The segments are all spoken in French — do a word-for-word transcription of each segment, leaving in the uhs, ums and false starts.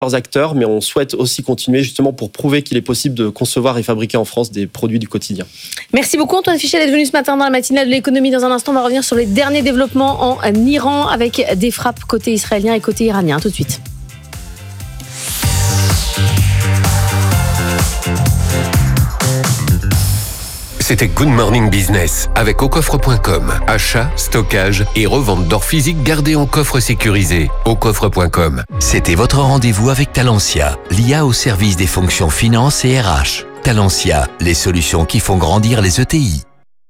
acteurs, mais on souhaite aussi continuer justement pour prouver qu'il est possible de concevoir et fabriquer en France des produits du quotidien. Merci beaucoup Antoine Fichet d'être venu ce matin dans la matinale de l'économie. Dans un instant, on va revenir sur les derniers développements en Iran avec des frappes côté israélien et côté iranien. Tout de suite. C'était Good Morning Business avec au coffre point com. Achat, stockage et revente d'or physique gardé en coffre sécurisé. au coffre point com. C'était votre rendez-vous avec Talentia, l'I A au service des fonctions finance et R H. Talentia, les solutions qui font grandir les E T I.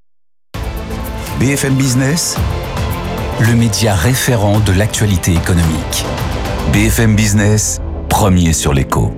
B F M Business, le média référent de l'actualité économique. B F M Business, premier sur l'écho.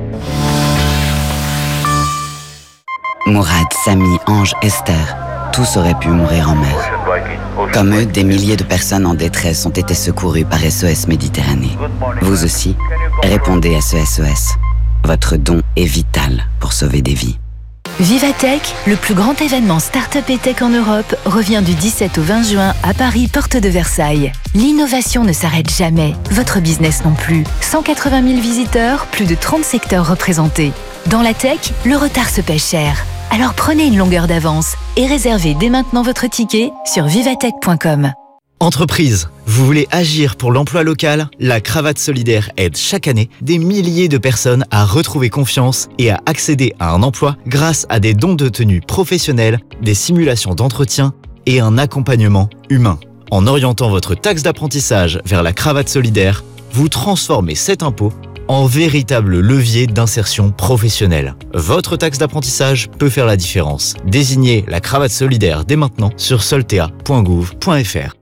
Mourad, Samy, Ange, Esther, tous auraient pu mourir en mer. Comme eux, des milliers de personnes en détresse ont été secourues par S O S Méditerranée. Vous aussi, répondez à ce S O S. Votre don est vital pour sauver des vies. Vivatech, le plus grand événement start-up et tech en Europe, revient du dix-sept au vingt juin à Paris, porte de Versailles. L'innovation ne s'arrête jamais, votre business non plus. cent quatre-vingt mille visiteurs, plus de trente secteurs représentés. Dans la tech, le retard se paie cher. Alors prenez une longueur d'avance et réservez dès maintenant votre ticket sur vivatech point com. Entreprise, vous voulez agir pour l'emploi local ? La Cravate Solidaire aide chaque année des milliers de personnes à retrouver confiance et à accéder à un emploi grâce à des dons de tenue professionnels, des simulations d'entretien et un accompagnement humain. En orientant votre taxe d'apprentissage vers la Cravate Solidaire, vous transformez cet impôt en véritable levier d'insertion professionnelle. Votre taxe d'apprentissage peut faire la différence. Désignez la Cravate Solidaire dès maintenant sur soltea point gouv point f r.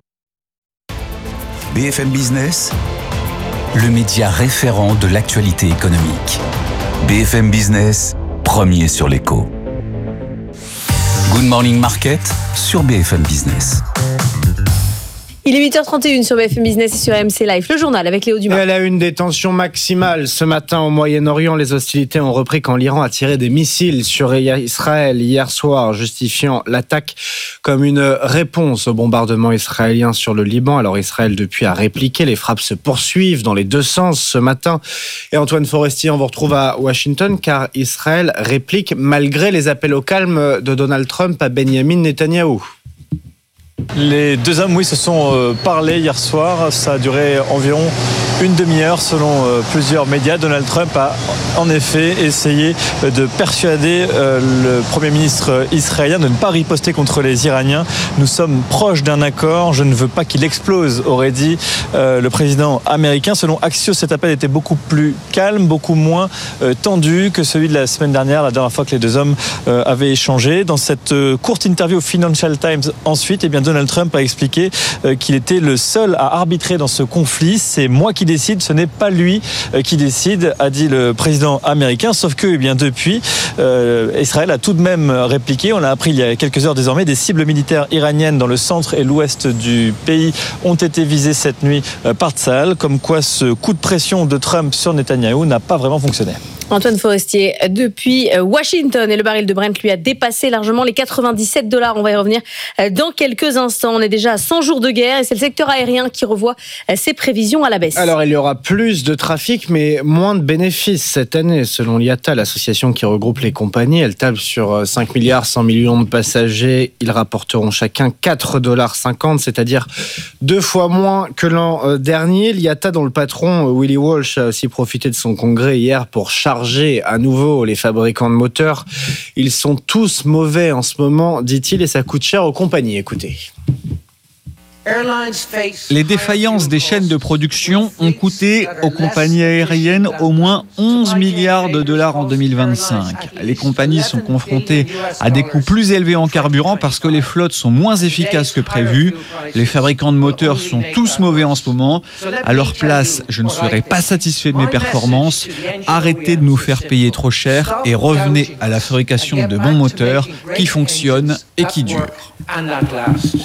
B F M Business, le média référent de l'actualité économique. B F M Business, premier sur l'écho. Good Morning Market sur B F M Business. Il est huit heures trente et une sur B F M Business et sur A M C Live, le journal avec Léo Dumas. Elle a une des tensions maximales ce matin au Moyen-Orient. Les hostilités ont repris quand l'Iran a tiré des missiles sur Israël hier soir, justifiant l'attaque comme une réponse au bombardement israélien sur le Liban. Alors Israël depuis a répliqué, les frappes se poursuivent dans les deux sens ce matin. Et Antoine Forestier, on vous retrouve à Washington car Israël réplique malgré les appels au calme de Donald Trump à Benjamin Netanyahou. Les deux hommes, oui, se sont euh, parlé hier soir. Ça a duré environ une demi-heure selon euh, plusieurs médias. Donald Trump a en effet essayé de persuader euh, le Premier ministre israélien de ne pas riposter contre les Iraniens. Nous sommes proches d'un accord. Je ne veux pas qu'il explose, aurait dit euh, le président américain. Selon Axios, cet appel était beaucoup plus calme, beaucoup moins euh, tendu que celui de la semaine dernière, la dernière fois que les deux hommes euh, avaient échangé. Dans cette euh, courte interview au Financial Times ensuite, eh bien, Donald Trump a expliqué euh, qu'il était le seul à arbitrer dans ce conflit. C'est moi qui décide, ce n'est pas lui euh, qui décide, a dit le président américain. Sauf que, eh bien, depuis, euh, Israël a tout de même répliqué. On l'a appris il y a quelques heures désormais. Des cibles militaires iraniennes dans le centre et l'ouest du pays ont été visées cette nuit euh, par Tsahal. Comme quoi, ce coup de pression de Trump sur Netanyahou n'a pas vraiment fonctionné. Antoine Forestier, depuis Washington, et le baril de Brent lui a dépassé largement les quatre-vingt-dix-sept dollars. On va y revenir dans quelques instants. On est déjà à cent jours de guerre et c'est le secteur aérien qui revoit ses prévisions à la baisse. Alors, il y aura plus de trafic, mais moins de bénéfices cette année. Selon l'I A T A, l'association qui regroupe les compagnies, elle table sur cinq milliards cent millions de passagers. Ils rapporteront chacun quatre dollars cinquante, c'est-à-dire deux fois moins que l'an dernier. L'I A T A, dont le patron, Willie Walsh, a aussi profité de son congrès hier pour charger à nouveau les fabricants de moteurs. Ils sont tous mauvais en ce moment, dit-il, et ça coûte cher aux compagnies. Écoutez. Les défaillances des chaînes de production ont coûté aux compagnies aériennes au moins onze milliards de dollars en deux mille vingt-cinq. Les compagnies sont confrontées à des coûts plus élevés en carburant parce que les flottes sont moins efficaces que prévu. Les fabricants de moteurs sont tous mauvais en ce moment. À leur place, je ne serai pas satisfait de mes performances. Arrêtez de nous faire payer trop cher et revenez à la fabrication de bons moteurs qui fonctionnent et qui durent.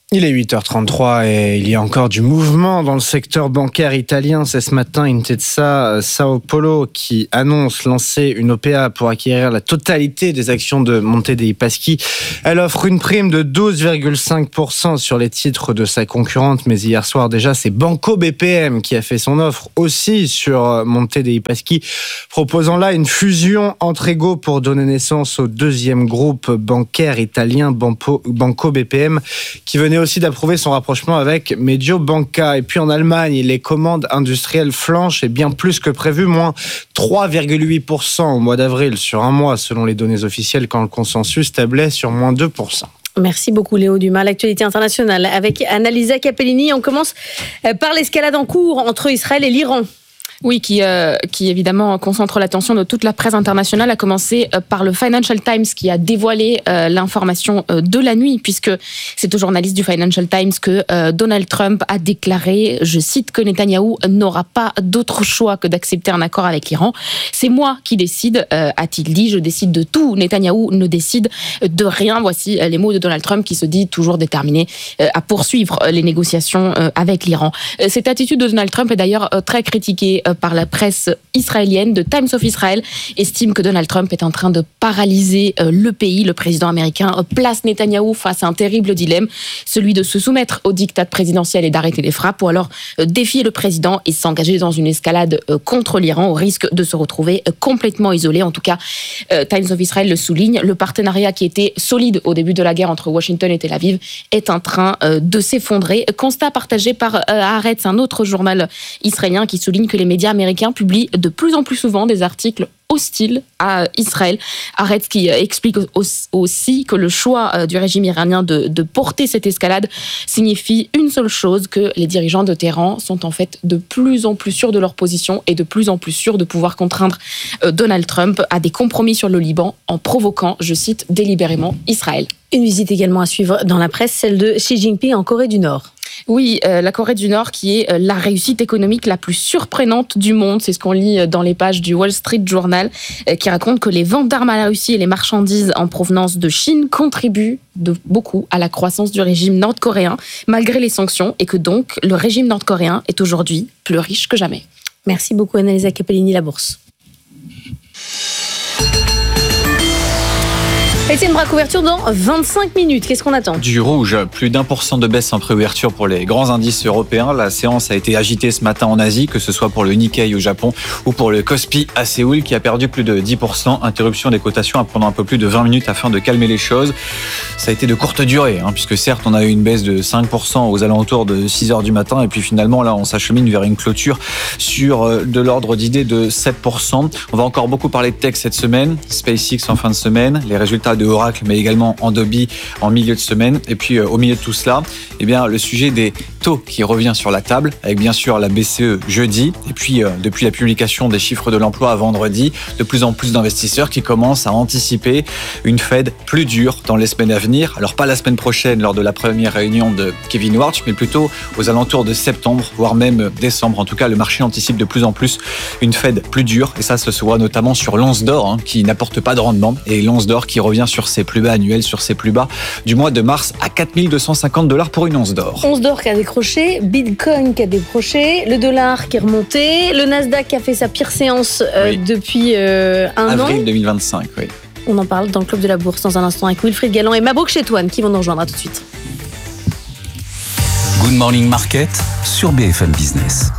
Il est huit heures trente-trois et il y a encore du mouvement dans le secteur bancaire italien. C'est ce matin Intesa Sao Paulo qui annonce lancer une O P A pour acquérir la totalité des actions de Monte dei Paschi. Elle offre une prime de douze virgule cinq pour cent sur les titres de sa concurrente. Mais hier soir déjà, c'est Banco B P M qui a fait son offre aussi sur Monte dei Paschi, proposant là une fusion entre égaux pour donner naissance au deuxième groupe bancaire italien Banco B P M qui venait aussi d'approuver son rapprochement avec Mediobanca. Et puis en Allemagne, les commandes industrielles flanchent et bien plus que prévu, moins trois virgule huit pour cent au mois d'avril sur un mois selon les données officielles, quand le consensus tablait sur moins deux pour cent. Merci beaucoup Léo Dumas. L'actualité internationale avec Annalisa Capellini. On commence par l'escalade en cours entre Israël et l'Iran. Oui, qui, euh, qui évidemment concentre l'attention de toute la presse internationale, à commencer euh, par le Financial Times qui a dévoilé euh, l'information euh, de la nuit, puisque c'est au journaliste du Financial Times que euh, Donald Trump a déclaré, je cite, que Netanyahou n'aura pas d'autre choix que d'accepter un accord avec l'Iran. C'est moi qui décide, euh, a-t-il dit, je décide de tout, Netanyahou ne décide de rien. Voici les mots de Donald Trump qui se dit toujours déterminé euh, à poursuivre les négociations euh, avec l'Iran. Euh, cette attitude de Donald Trump est d'ailleurs euh, très critiquée par la presse israélienne. The Times of Israel estime que Donald Trump est en train de paralyser le pays. Le président américain place Netanyahou face à un terrible dilemme, celui de se soumettre au diktat présidentiel et d'arrêter les frappes, ou alors défier le président et s'engager dans une escalade contre l'Iran au risque de se retrouver complètement isolé. En tout cas, Times of Israel le souligne, le partenariat qui était solide au début de la guerre entre Washington et Tel Aviv est en train de s'effondrer. Constat partagé par Haaretz, un autre journal israélien qui souligne que les médias américains publient de plus en plus souvent des articles hostiles à Israël. Haaretz qui explique aussi que le choix du régime iranien de, de porter cette escalade signifie une seule chose, que les dirigeants de Téhéran sont en fait de plus en plus sûrs de leur position et de plus en plus sûrs de pouvoir contraindre Donald Trump à des compromis sur le Liban en provoquant, je cite, délibérément Israël. Une visite également à suivre dans la presse, celle de Xi Jinping en Corée du Nord. Oui, euh, la Corée du Nord qui est euh, la réussite économique la plus surprenante du monde. C'est ce qu'on lit euh, dans les pages du Wall Street Journal, euh, qui raconte que les ventes d'armes à la Russie et les marchandises en provenance de Chine contribuent de beaucoup à la croissance du régime nord-coréen, malgré les sanctions, et que donc le régime nord-coréen est aujourd'hui plus riche que jamais. Merci beaucoup Annalisa Capellini, la Bourse. Et c'est une bras couverture dans vingt-cinq minutes. Qu'est-ce qu'on attend ? Du rouge, plus d'un pour cent de baisse en préouverture pour les grands indices européens. La séance a été agitée ce matin en Asie, que ce soit pour le Nikkei au Japon ou pour le Kospi à Séoul, qui a perdu plus de dix pour cent. Interruption des cotations pendant un peu plus de vingt minutes afin de calmer les choses. Ça a été de courte durée, hein, puisque certes, on a eu une baisse de cinq pour cent aux alentours de six heures du matin. Et puis finalement, là, on s'achemine vers une clôture sur de l'ordre d'idée de sept pour cent. On va encore beaucoup parler de tech cette semaine. SpaceX en fin de semaine. Les résultats de Oracle, mais également Adobe en milieu de semaine. Et puis euh, au milieu de tout cela, eh bien, le sujet des taux qui revient sur la table, avec bien sûr la B C E jeudi. Et puis euh, depuis la publication des chiffres de l'emploi à vendredi, de plus en plus d'investisseurs qui commencent à anticiper une Fed plus dure dans les semaines à venir. Alors pas la semaine prochaine lors de la première réunion de Kevin Warsh, mais plutôt aux alentours de septembre, voire même décembre. En tout cas, le marché anticipe de plus en plus une Fed plus dure. Et ça, ça se voit notamment sur l'once d'or, hein, qui n'apporte pas de rendement. Et l'once d'or qui revient sur ses plus bas annuels, sur ses plus bas du mois de mars à quatre mille deux cent cinquante dollars pour une once d'or. Once d'or qui a décroché, Bitcoin qui a décroché, le dollar qui est remonté, le Nasdaq qui a fait sa pire séance euh, oui. depuis euh, un Avril an. Avril deux mille vingt-cinq, oui. On en parle dans le Club de la Bourse dans un instant avec Wilfried Galland et Mabrouk Chetouane qui vont nous rejoindre. À tout de suite. Good Morning Market sur B F M Business.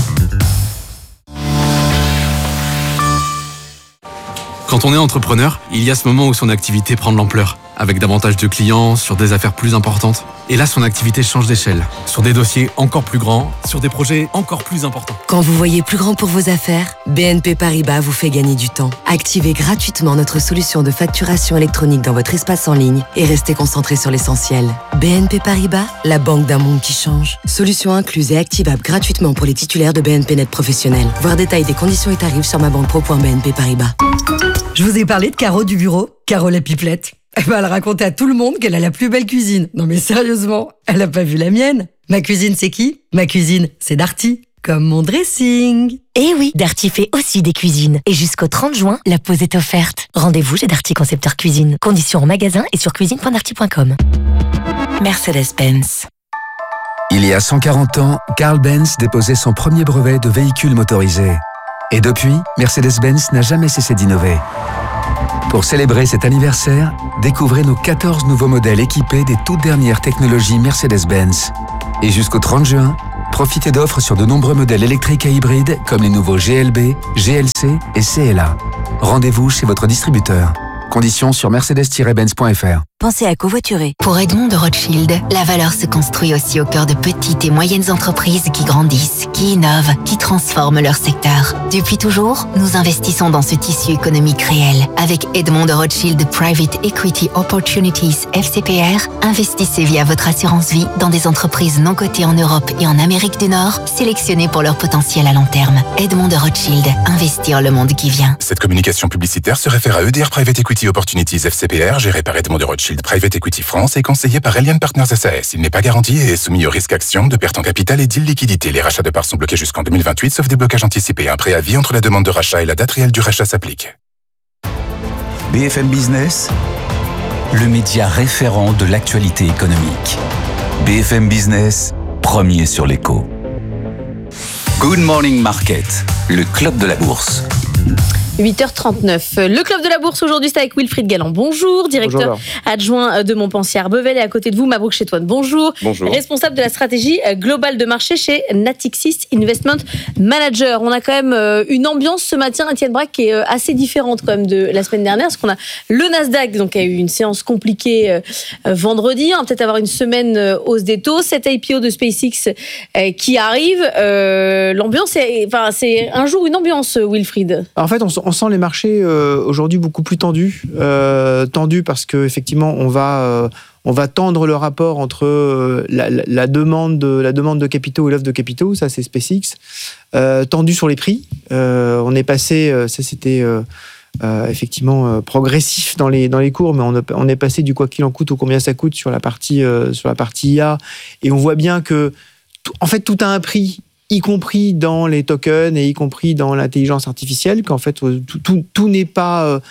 Quand on est entrepreneur, il y a ce moment où son activité prend de l'ampleur, avec davantage de clients, sur des affaires plus importantes. Et là, son activité change d'échelle, sur des dossiers encore plus grands, sur des projets encore plus importants. Quand vous voyez plus grand pour vos affaires, B N P Paribas vous fait gagner du temps. Activez gratuitement notre solution de facturation électronique dans votre espace en ligne et restez concentré sur l'essentiel. B N P Paribas, la banque d'un monde qui change. Solution incluse et activable gratuitement pour les titulaires de B N P Net Professionnel. Voir détail des conditions et tarifs sur ma banque pro point b n p paribas. Je vous ai parlé de Caro du bureau, Caro la pipelette. Elle va raconter à tout le monde qu'elle a la plus belle cuisine. Non mais sérieusement, elle a pas vu la mienne. Ma cuisine, c'est qui ? Ma cuisine, c'est Darty. Comme mon dressing. Eh oui, Darty fait aussi des cuisines. Et jusqu'au trente juin, la pause est offerte. Rendez-vous chez Darty Concepteur Cuisine. Conditions en magasin et sur cuisine point darty point com. Mercedes-Benz. Il y a cent quarante ans, Carl Benz déposait son premier brevet de véhicule motorisé. Et depuis, Mercedes-Benz n'a jamais cessé d'innover. Pour célébrer cet anniversaire, découvrez nos quatorze nouveaux modèles équipés des toutes dernières technologies Mercedes-Benz. Et jusqu'au trente juin, profitez d'offres sur de nombreux modèles électriques et hybrides comme les nouveaux G L B, G L C et C L A. Rendez-vous chez votre distributeur. Conditions sur mercedes tiret benz point f r. Pensez à covoiturer. Pour Edmond de Rothschild, la valeur se construit aussi au cœur de petites et moyennes entreprises qui grandissent, qui innovent, qui transforment leur secteur. Depuis toujours, nous investissons dans ce tissu économique réel. Avec Edmond de Rothschild Private Equity Opportunities F C P R, investissez via votre assurance vie dans des entreprises non cotées en Europe et en Amérique du Nord, sélectionnées pour leur potentiel à long terme. Edmond de Rothschild, investir le monde qui vient. Cette communication publicitaire se réfère à E D R Private Equity Opportunities F C P R, géré par Edmond de Rothschild Private Equity France et conseillé par Eliane Partners S A S. Il n'est pas garanti et est soumis au risque action de perte en capital et d'illiquidité. Les rachats de parts sont bloqués jusqu'en deux mille vingt-huit, sauf déblocage anticipé. Un préavis entre la demande de rachat et la date réelle du rachat s'applique. B F M Business, le média référent de l'actualité économique. B F M Business, premier sur l'écho. Good Morning Market, le club de la bourse. huit heures trente-neuf. Le club de la bourse aujourd'hui, c'est avec Wilfried Galland. Bonjour, directeur Bonjour. adjoint de Montpensier Arbevel. Et à côté de vous, Mabrouk Chetouane. Bonjour. Bonjour. Responsable de la stratégie globale de marché chez Natixis Investment Manager. On a quand même une ambiance ce matin, Étienne Braque, qui est assez différente quand même de la semaine dernière. Parce qu'on a le Nasdaq, donc, qui a eu une séance compliquée vendredi. On va peut-être avoir une semaine hausse des taux. Cet I P O de SpaceX qui arrive. Euh, l'ambiance, est, enfin, c'est un jour une ambiance, Wilfried. En fait, on on sent les marchés euh, aujourd'hui beaucoup plus tendus, euh, tendus parce que effectivement on va euh, on va tendre le rapport entre euh, la, la, la demande de la demande de capitaux et l'offre de capitaux, ça c'est SpaceX, euh, tendu sur les prix. Euh, on est passé, euh, ça c'était euh, euh, effectivement euh, progressif dans les dans les cours, mais on, a, on est passé du quoi qu'il en coûte au combien ça coûte sur la partie euh, sur la partie I A, et on voit bien que tout, en fait tout a un prix, y compris dans les tokens et y compris dans l'intelligence artificielle, qu'en fait, tout, tout, tout n'est pas... Euh,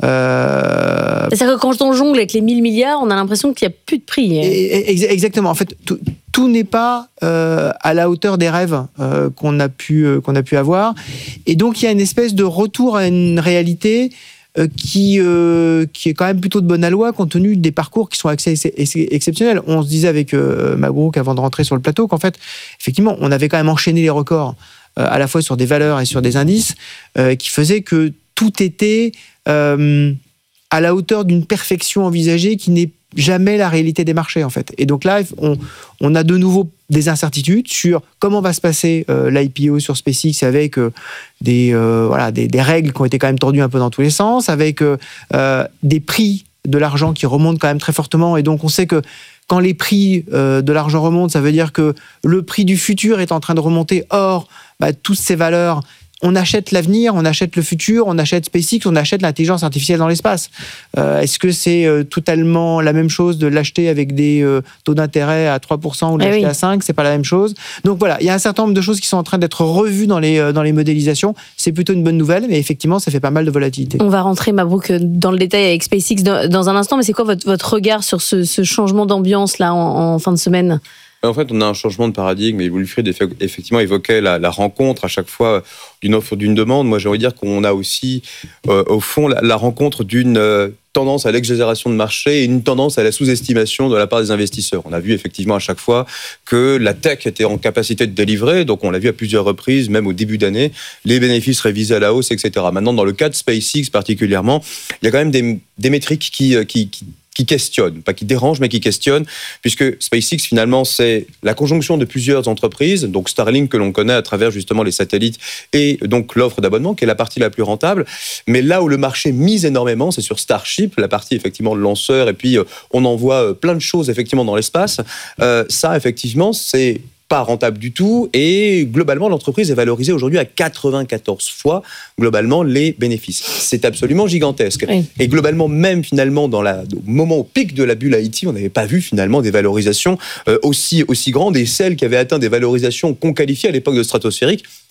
euh... C'est-à-dire que quand on jongle avec les mille milliards, on a l'impression qu'il n'y a plus de prix. Exactement. En fait, tout, tout n'est pas euh, à la hauteur des rêves euh, qu'on a pu, euh, qu'on a pu avoir. Et donc, il y a une espèce de retour à une réalité euh, qui, euh, qui est quand même plutôt de bonne aloi, compte tenu des parcours qui sont assez exceptionnels. On se disait avec euh, Mabrouk, avant de rentrer sur le plateau, qu'en fait, effectivement, on avait quand même enchaîné les records, euh, à la fois sur des valeurs et sur des indices, euh, qui faisaient que tout était euh, à la hauteur d'une perfection envisagée qui n'est jamais la réalité des marchés, en fait. Et donc là, on, on a de nouveau des incertitudes sur comment va se passer euh, l'I P O sur SpaceX, avec euh, des, euh, voilà, des, des règles qui ont été quand même tordues un peu dans tous les sens, avec euh, euh, des prix de l'argent qui remontent quand même très fortement. Et donc, on sait que quand les prix euh, de l'argent remontent, ça veut dire que le prix du futur est en train de remonter. Or, bah, toutes ces valeurs... On achète l'avenir, on achète le futur, on achète SpaceX, on achète l'intelligence artificielle dans l'espace. Euh, est-ce que c'est euh, totalement la même chose de l'acheter avec des euh, taux d'intérêt à trois pour cent ou de l'acheter eh oui. à cinq pour cent? C'est pas la même chose. Donc voilà, il y a un certain nombre de choses qui sont en train d'être revues dans les, euh, dans les modélisations. C'est plutôt une bonne nouvelle, mais effectivement, ça fait pas mal de volatilité. On va rentrer, Mabrouk, dans le détail avec SpaceX dans, dans un instant, mais c'est quoi votre, votre regard sur ce, ce changement d'ambiance là en, en fin de semaine? En fait, on a un changement de paradigme, et Wilfried effectivement évoquait la, la rencontre à chaque fois d'une offre, d'une demande. Moi, j'ai envie de dire qu'on a aussi, euh, au fond, la, la rencontre d'une euh, tendance à l'exagération de marché et une tendance à la sous-estimation de la part des investisseurs. On a vu effectivement à chaque fois que la tech était en capacité de délivrer, donc on l'a vu à plusieurs reprises, même au début d'année, les bénéfices révisés à la hausse, et cetera. Maintenant, dans le cas de SpaceX particulièrement, il y a quand même des, des métriques qui... qui, qui qui questionne, pas qui dérange, mais qui questionne, puisque SpaceX, finalement, c'est la conjonction de plusieurs entreprises, donc Starlink, que l'on connaît à travers justement les satellites, et donc l'offre d'abonnement, qui est la partie la plus rentable. Mais là où le marché mise énormément, c'est sur Starship, la partie, effectivement, lanceur, et puis euh, on envoie euh, plein de choses, effectivement, dans l'espace. Euh, ça, effectivement, c'est pas rentable du tout, et globalement l'entreprise est valorisée aujourd'hui à quatre-vingt-quatorze fois globalement les bénéfices. C'est absolument gigantesque. Oui. Et globalement, même finalement dans la, au moment au pic de la bulle I T, on n'avait pas vu finalement des valorisations euh, aussi, aussi grandes, et celles qui avaient atteint des valorisations qu'on qualifiait à l'époque de stratosphériques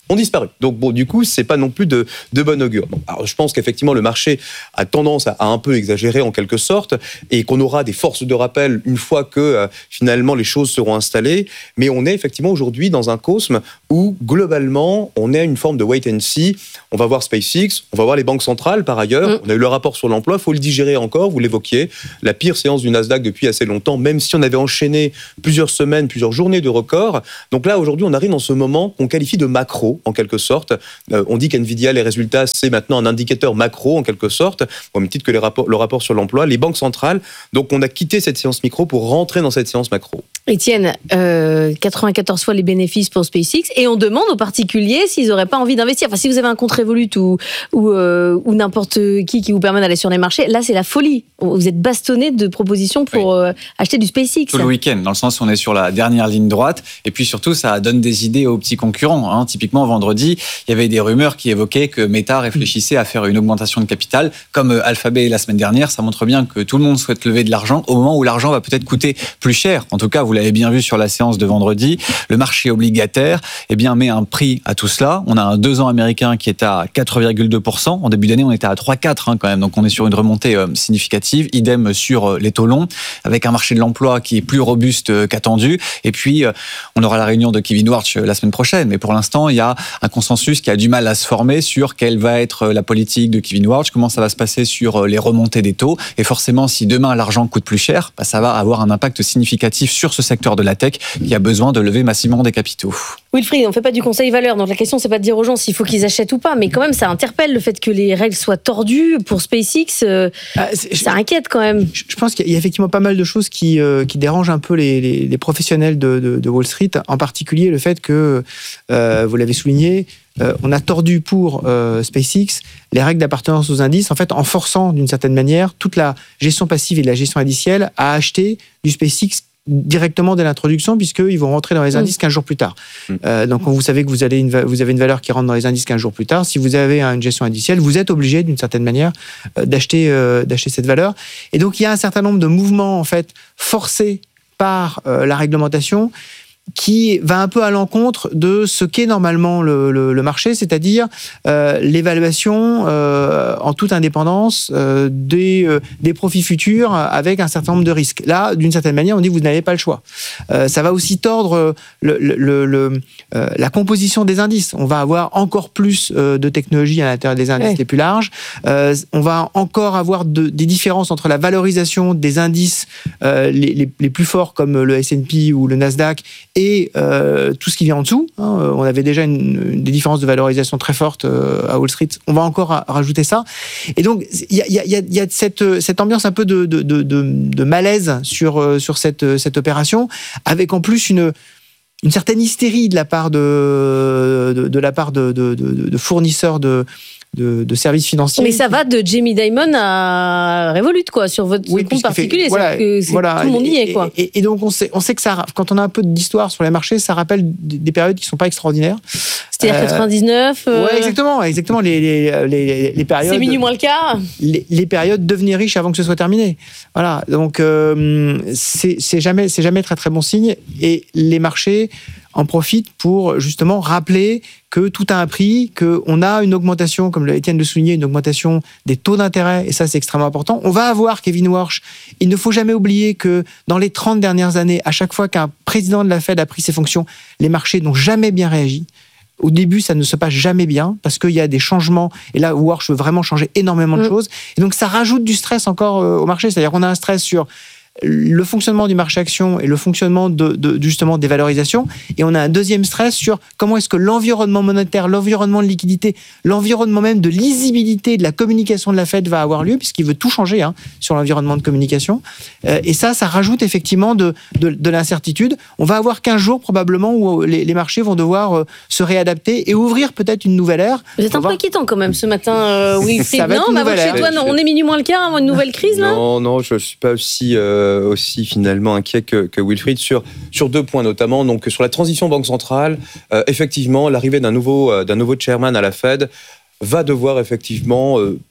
ont disparu. Donc bon, du coup, c'est pas non plus de, de bon augure. Bon, alors, je pense qu'effectivement, le marché a tendance à, à un peu exagérer en quelque sorte, et qu'on aura des forces de rappel une fois que euh, finalement les choses seront installées. Mais on est effectivement aujourd'hui dans un cosme où globalement, on est une forme de wait and see. On va voir SpaceX, on va voir les banques centrales par ailleurs. Mmh. On a eu le rapport sur l'emploi, faut le digérer encore. Vous l'évoquiez, la pire séance du Nasdaq depuis assez longtemps, même si on avait enchaîné plusieurs semaines, plusieurs journées de records. Donc là, aujourd'hui, on arrive dans ce moment qu'on qualifie de macro, en quelque sorte. Euh, on dit qu'NVIDIA, les résultats, c'est maintenant un indicateur macro, en quelque sorte, au même titre que les rapports, le rapport sur l'emploi, les banques centrales. Donc, on a quitté cette séance micro pour rentrer dans cette séance macro. Étienne, euh, quatre-vingt-quatorze fois les bénéfices pour SpaceX, et on demande aux particuliers s'ils n'auraient pas envie d'investir. Enfin, si vous avez un compte Revolut ou, ou, euh, ou n'importe qui qui vous permet d'aller sur les marchés, là, c'est la folie. Vous êtes bastonné de propositions pour oui. euh, acheter du SpaceX. Tout le week-end, dans le sens où on est sur la dernière ligne droite, et puis surtout, ça donne des idées aux petits concurrents. Hein. Typiquement, vendredi, il y avait des rumeurs qui évoquaient que Meta réfléchissait à faire une augmentation de capital, comme Alphabet la semaine dernière. Ça montre bien que tout le monde souhaite lever de l'argent au moment où l'argent va peut-être coûter plus cher. En tout cas, vous l'avez bien vu sur la séance de vendredi, le marché obligataire eh bien, met un prix à tout cela. On a un deux ans américain qui est à quatre virgule deux pour cent. En début d'année, on était à trois virgule quatre hein, quand même. Donc on est sur une remontée euh, significative. Idem sur euh, les taux longs, avec un marché de l'emploi qui est plus robuste euh, qu'attendu. Et puis, euh, on aura la réunion de Kevin Warsh euh, la semaine prochaine. Mais pour l'instant, il y a un consensus qui a du mal à se former sur quelle va être la politique de Kevin Warsh, comment ça va se passer sur les remontées des taux. Et forcément, si demain l'argent coûte plus cher, bah, ça va avoir un impact significatif sur ce secteur de la tech qui a besoin de lever massivement des capitaux. Wilfried, on ne fait pas du conseil valeur, donc la question c'est pas de dire aux gens s'il faut qu'ils achètent ou pas, mais quand même ça interpelle le fait que les règles soient tordues pour SpaceX, euh, ah, ça inquiète quand même. Je pense qu'il y a effectivement pas mal de choses qui, euh, qui dérangent un peu les, les, les professionnels de, de, de Wall Street, en particulier le fait que, euh, vous l'avez souligné, Euh, on a tordu pour euh, SpaceX les règles d'appartenance aux indices, en fait, en forçant d'une certaine manière toute la gestion passive et la gestion indicielle à acheter du SpaceX directement dès l'introduction, puisqu'ils vont rentrer dans les indices quinze jours plus tard. Mmh. Euh, donc, vous savez que vous, allez une, vous avez une valeur qui rentre dans les indices quinze jours plus tard. Si vous avez une gestion indicielle, vous êtes obligé, d'une certaine manière, euh, d'acheter, euh, d'acheter cette valeur. Et donc, il y a un certain nombre de mouvements, en fait, forcés par euh, la réglementation, qui va un peu à l'encontre de ce qu'est normalement le, le, le marché, c'est-à-dire euh, l'évaluation euh, en toute indépendance euh, des, euh, des profits futurs avec un certain nombre de risques. Là, d'une certaine manière, on dit que vous n'avez pas le choix. Euh, ça va aussi tordre le, le, le, euh, la composition des indices. On va avoir encore plus euh, de technologies à l'intérieur des indices ouais. les plus larges. Euh, on va encore avoir de, des différences entre la valorisation des indices euh, les, les, les plus forts comme le S and P ou le Nasdaq et euh, tout ce qui vient en dessous. Hein. On avait déjà une, une, des différences de valorisation très fortes euh, à Wall Street. On va encore à, à rajouter ça. Et donc, il y a, y a, y a cette, cette ambiance un peu de, de, de, de, de malaise sur, sur cette, cette opération, avec en plus une, une certaine hystérie de la part de, de, de, la part de, de, de, de fournisseurs de De, de services financiers. Mais ça va de Jamie Dimon à Revolut, quoi, sur votre oui, compte particulier. Fait, voilà, que c'est, voilà, tout le monde y est, quoi. Et, et, et donc, on sait, on sait que ça, quand on a un peu d'histoire sur les marchés, ça rappelle des périodes qui ne sont pas extraordinaires. C'est-à-dire euh, quatre-vingt-dix-neuf euh... Oui, exactement. exactement les, les, les, les périodes. C'est minuit moins le quart. Les, les périodes devenaient riches avant que ce soit terminé. Voilà. Donc, euh, c'est, c'est, jamais, c'est jamais très, très bon signe. Et les marchés en profitent pour justement rappeler que tout a un prix, qu'on a une augmentation, comme Étienne le soulignait, une augmentation des taux d'intérêt, et ça c'est extrêmement important. On va avoir Kevin Warsh. Il ne faut jamais oublier que dans les trente dernières années, à chaque fois qu'un président de la Fed a pris ses fonctions, les marchés n'ont jamais bien réagi. Au début, ça ne se passe jamais bien, parce qu'il y a des changements, et là, Warsh veut vraiment changer énormément de mmh. choses, et donc ça rajoute du stress encore au marché, c'est-à-dire qu'on a un stress sur le fonctionnement du marché action et le fonctionnement de, de, justement des valorisations, et on a un deuxième stress sur comment est-ce que l'environnement monétaire, l'environnement de liquidité, l'environnement même de lisibilité de la communication de la Fed va avoir lieu, puisqu'il veut tout changer hein, sur l'environnement de communication, euh, et ça, ça rajoute effectivement de, de, de l'incertitude. On va avoir quinze jours probablement où les, les marchés vont devoir euh, se réadapter et ouvrir peut-être une nouvelle ère. Vous êtes un peu inquiétant quand même ce matin, euh, Wilfried. Non, mais avant chez toi, non, on est minuit moins le quart, une nouvelle crise là. Non, non, je ne suis pas aussi... Euh... aussi finalement inquiet que, que Wilfried sur, sur deux points notamment. Donc sur la transition banque centrale, euh, effectivement l'arrivée d'un nouveau, euh, d'un nouveau chairman à la Fed va devoir effectivement euh,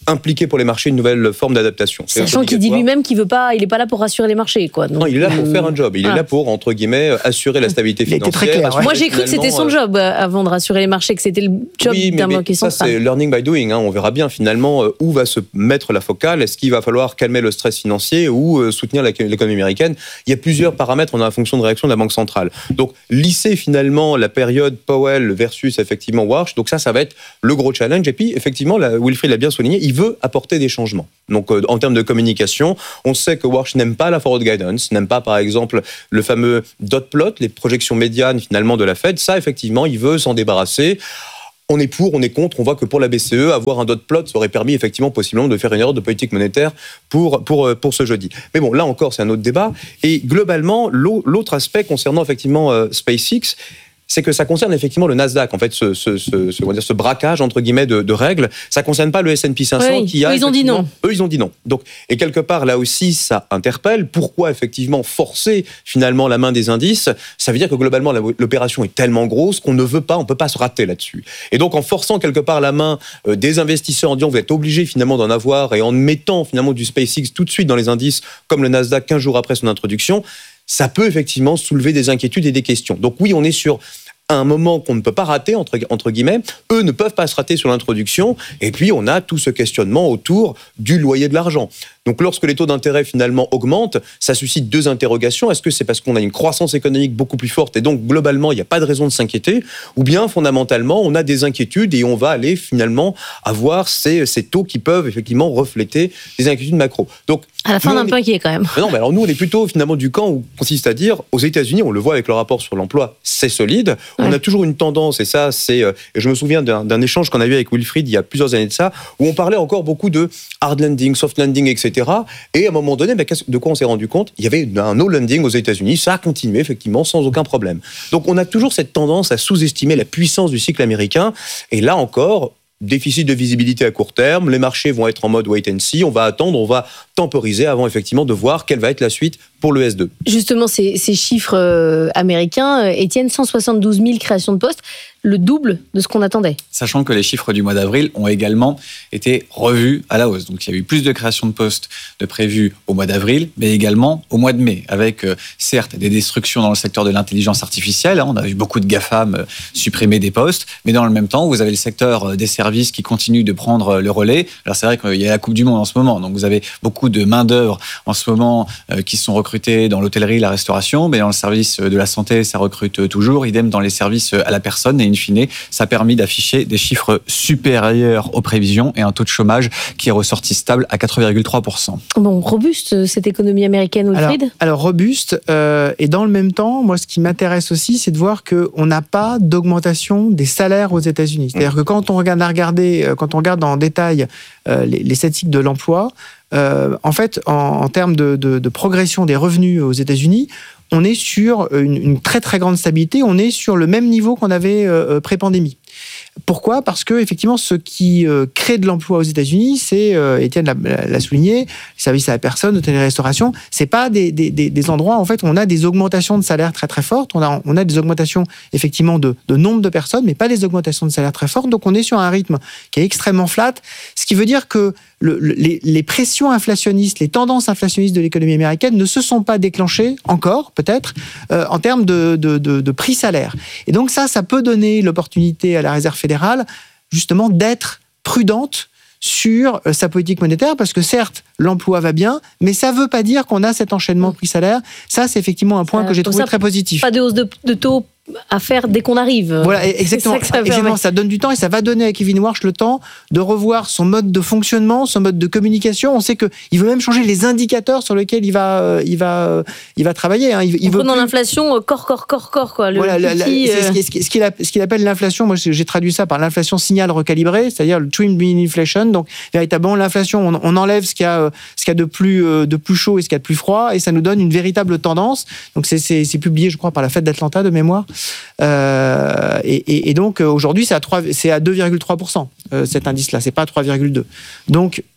impliquer pour les marchés une nouvelle forme d'adaptation. C'est Sachant qu'il dit lui-même qu'il veut pas, il est pas là pour rassurer les marchés, quoi. Donc, non, il est là pour euh... faire un job. Il voilà. est là pour, entre guillemets, assurer la stabilité il financière. Très clair, ouais. Moi, j'ai cru que c'était son job euh, avant de rassurer les marchés, que c'était le job oui, d'un banquier central. Ça, c'est learning by doing. Hein. On verra bien finalement euh, où va se mettre la focale. Est-ce qu'il va falloir calmer le stress financier ou euh, soutenir l'économie américaine? Il y a plusieurs paramètres en fonction de réaction de la Banque centrale. Donc, lisser finalement la période Powell versus effectivement Warsh. Donc ça, ça va être le gros challenge. Et puis, effectivement, là, Wilfried l'a bien souligné, il veut apporter des changements. Donc, euh, en termes de communication, on sait que Warsh n'aime pas la forward guidance, n'aime pas, par exemple, le fameux dot plot, les projections médianes finalement de la Fed. Ça, effectivement, il veut s'en débarrasser. On est pour, on est contre. On voit que pour la B C E, avoir un dot plot ça aurait permis effectivement possiblement de faire une erreur de politique monétaire pour, pour, pour ce jeudi. Mais bon, là encore, c'est un autre débat. Et globalement, l'autre aspect concernant effectivement euh, SpaceX, c'est que ça concerne effectivement le Nasdaq, en fait, ce, ce, ce, ce, dire, ce braquage, entre guillemets, de, de règles. Ça ne concerne pas le S and P cinq cents oui, qui a... Eux, ils ont dit non. Eux, ils ont dit non. Donc, et quelque part, là aussi, ça interpelle. Pourquoi, effectivement, forcer, finalement, la main des indices? Ça veut dire que, globalement, l'opération est tellement grosse qu'on ne veut pas, on ne peut pas se rater là-dessus. Et donc, en forçant, quelque part, la main euh, des investisseurs, en disant, vous êtes obligés, finalement, d'en avoir, et en mettant, finalement, du SpaceX tout de suite dans les indices, comme le Nasdaq, quinze jours après son introduction, ça peut, effectivement, soulever des inquiétudes et des questions. Donc, oui, on est sur un moment qu'on ne peut pas rater, entre, entre guillemets. Eux ne peuvent pas se rater sur l'introduction. Et puis, on a tout ce questionnement autour du loyer de l'argent. Donc, lorsque les taux d'intérêt, finalement, augmentent, ça suscite deux interrogations. Est-ce que c'est parce qu'on a une croissance économique beaucoup plus forte et donc, globalement, il n'y a pas de raison de s'inquiéter? Ou bien, fondamentalement, on a des inquiétudes et on va aller, finalement, avoir ces, ces taux qui peuvent, effectivement, refléter des inquiétudes macro. Donc, à la fin, on est un peu inquiet, quand même. Mais non, mais alors nous, on est plutôt, finalement, du camp où consiste à dire, aux États-Unis, on le voit avec le rapport sur l'emploi, c'est solide. Ouais. On a toujours une tendance, et ça, c'est... Euh, et je me souviens d'un, d'un échange qu'on a eu avec Wilfried il y a plusieurs années de ça, où on parlait encore beaucoup de hard landing, soft landing, et cetera. Et à un moment donné, ben, de quoi on s'est rendu compte? Il y avait un no landing aux États-Unis, ça a continué, effectivement, sans aucun problème. Donc, on a toujours cette tendance à sous-estimer la puissance du cycle américain. Et là encore, déficit de visibilité à court terme, les marchés vont être en mode wait and see, on va attendre, on va temporiser avant effectivement de voir quelle va être la suite pour le S deux. Justement, ces, ces chiffres euh, américains, euh, Étienne, cent soixante-douze mille créations de postes, le double de ce qu'on attendait. Sachant que les chiffres du mois d'avril ont également été revus à la hausse. Donc il y a eu plus de créations de postes de prévues au mois d'avril, mais également au mois de mai, avec euh, certes des destructions dans le secteur de l'intelligence artificielle. Hein, on a vu beaucoup de GAFAM euh, supprimer des postes, mais dans le même temps, vous avez le secteur euh, des services qui continue de prendre le relais. Alors c'est vrai qu'il y a la Coupe du Monde en ce moment, donc vous avez beaucoup de main-d'œuvre en ce moment euh, qui sont recrutées dans l'hôtellerie, la restauration, mais dans le service de la santé, ça recrute toujours. Idem dans les services à la personne, et in fine, ça a permis d'afficher des chiffres supérieurs aux prévisions et un taux de chômage qui est ressorti stable à quatre virgule trois pour cent. Bon, robuste cette économie américaine, Wilfried? Alors, alors robuste, euh, et dans le même temps, moi ce qui m'intéresse aussi, c'est de voir qu'on n'a pas d'augmentation des salaires aux États-Unis. C'est-à-dire que quand on regarde, à regarder, quand on regarde en détail euh, les, les statistiques de l'emploi, euh, en fait, en, en termes de, de, de progression des revenus aux États-Unis, on est sur une, une très très grande stabilité, on est sur le même niveau qu'on avait euh, pré-pandémie. Pourquoi? Parce que effectivement, ce qui euh, crée de l'emploi aux États-Unis, c'est, euh, Étienne l'a, l'a souligné, les services à la personne, hôtellerie-restauration, c'est pas des, des, des endroits en fait où on a des augmentations de salaire très très fortes. On a, on a des augmentations effectivement de, de nombre de personnes, mais pas des augmentations de salaire très fortes. Donc on est sur un rythme qui est extrêmement flat, ce qui veut dire que le, le, les, les pressions inflationnistes, les tendances inflationnistes de l'économie américaine ne se sont pas déclenchées encore, peut-être, euh, en termes de, de, de, de prix salaire. Et donc ça, ça peut donner l'opportunité à la Réserve fédérale, justement, d'être prudente sur sa politique monétaire, parce que certes, l'emploi va bien, mais ça ne veut pas dire qu'on a cet enchaînement prix-salaire. Ça, c'est effectivement un point ça, que j'ai trouvé ça, très positif. Pas de hausse de, de taux à faire dès qu'on arrive. Voilà, exactement. Ça, ça, exactement, ça donne du temps et ça va donner à Kevin Warsh le temps de revoir son mode de fonctionnement, son mode de communication. On sait qu'il veut même changer les indicateurs sur lesquels il va, il va, il va travailler. Hein. Il, il veut plus... dans l'inflation, corps, corps, corps, corps. Quoi, le voilà, petit, la, la, euh... c'est ce qu'il, ce, qu'il appelle, ce qu'il appelle l'inflation. Moi, j'ai traduit ça par l'inflation signal recalibré, c'est-à-dire le trimmed mean inflation. Donc, véritablement, l'inflation, on, on enlève ce qu'il y a, ce qu'il y a de plus, de plus chaud et ce qu'il y a de plus froid, et ça nous donne une véritable tendance. Donc, c'est, c'est, c'est publié, je crois, par la Fed d'Atlanta de mémoire. Euh, Et, et, et donc aujourd'hui c'est à, trois, c'est à deux virgule trois pour cent euh, cet indice-là, c'est pas à trois virgule deux. Donc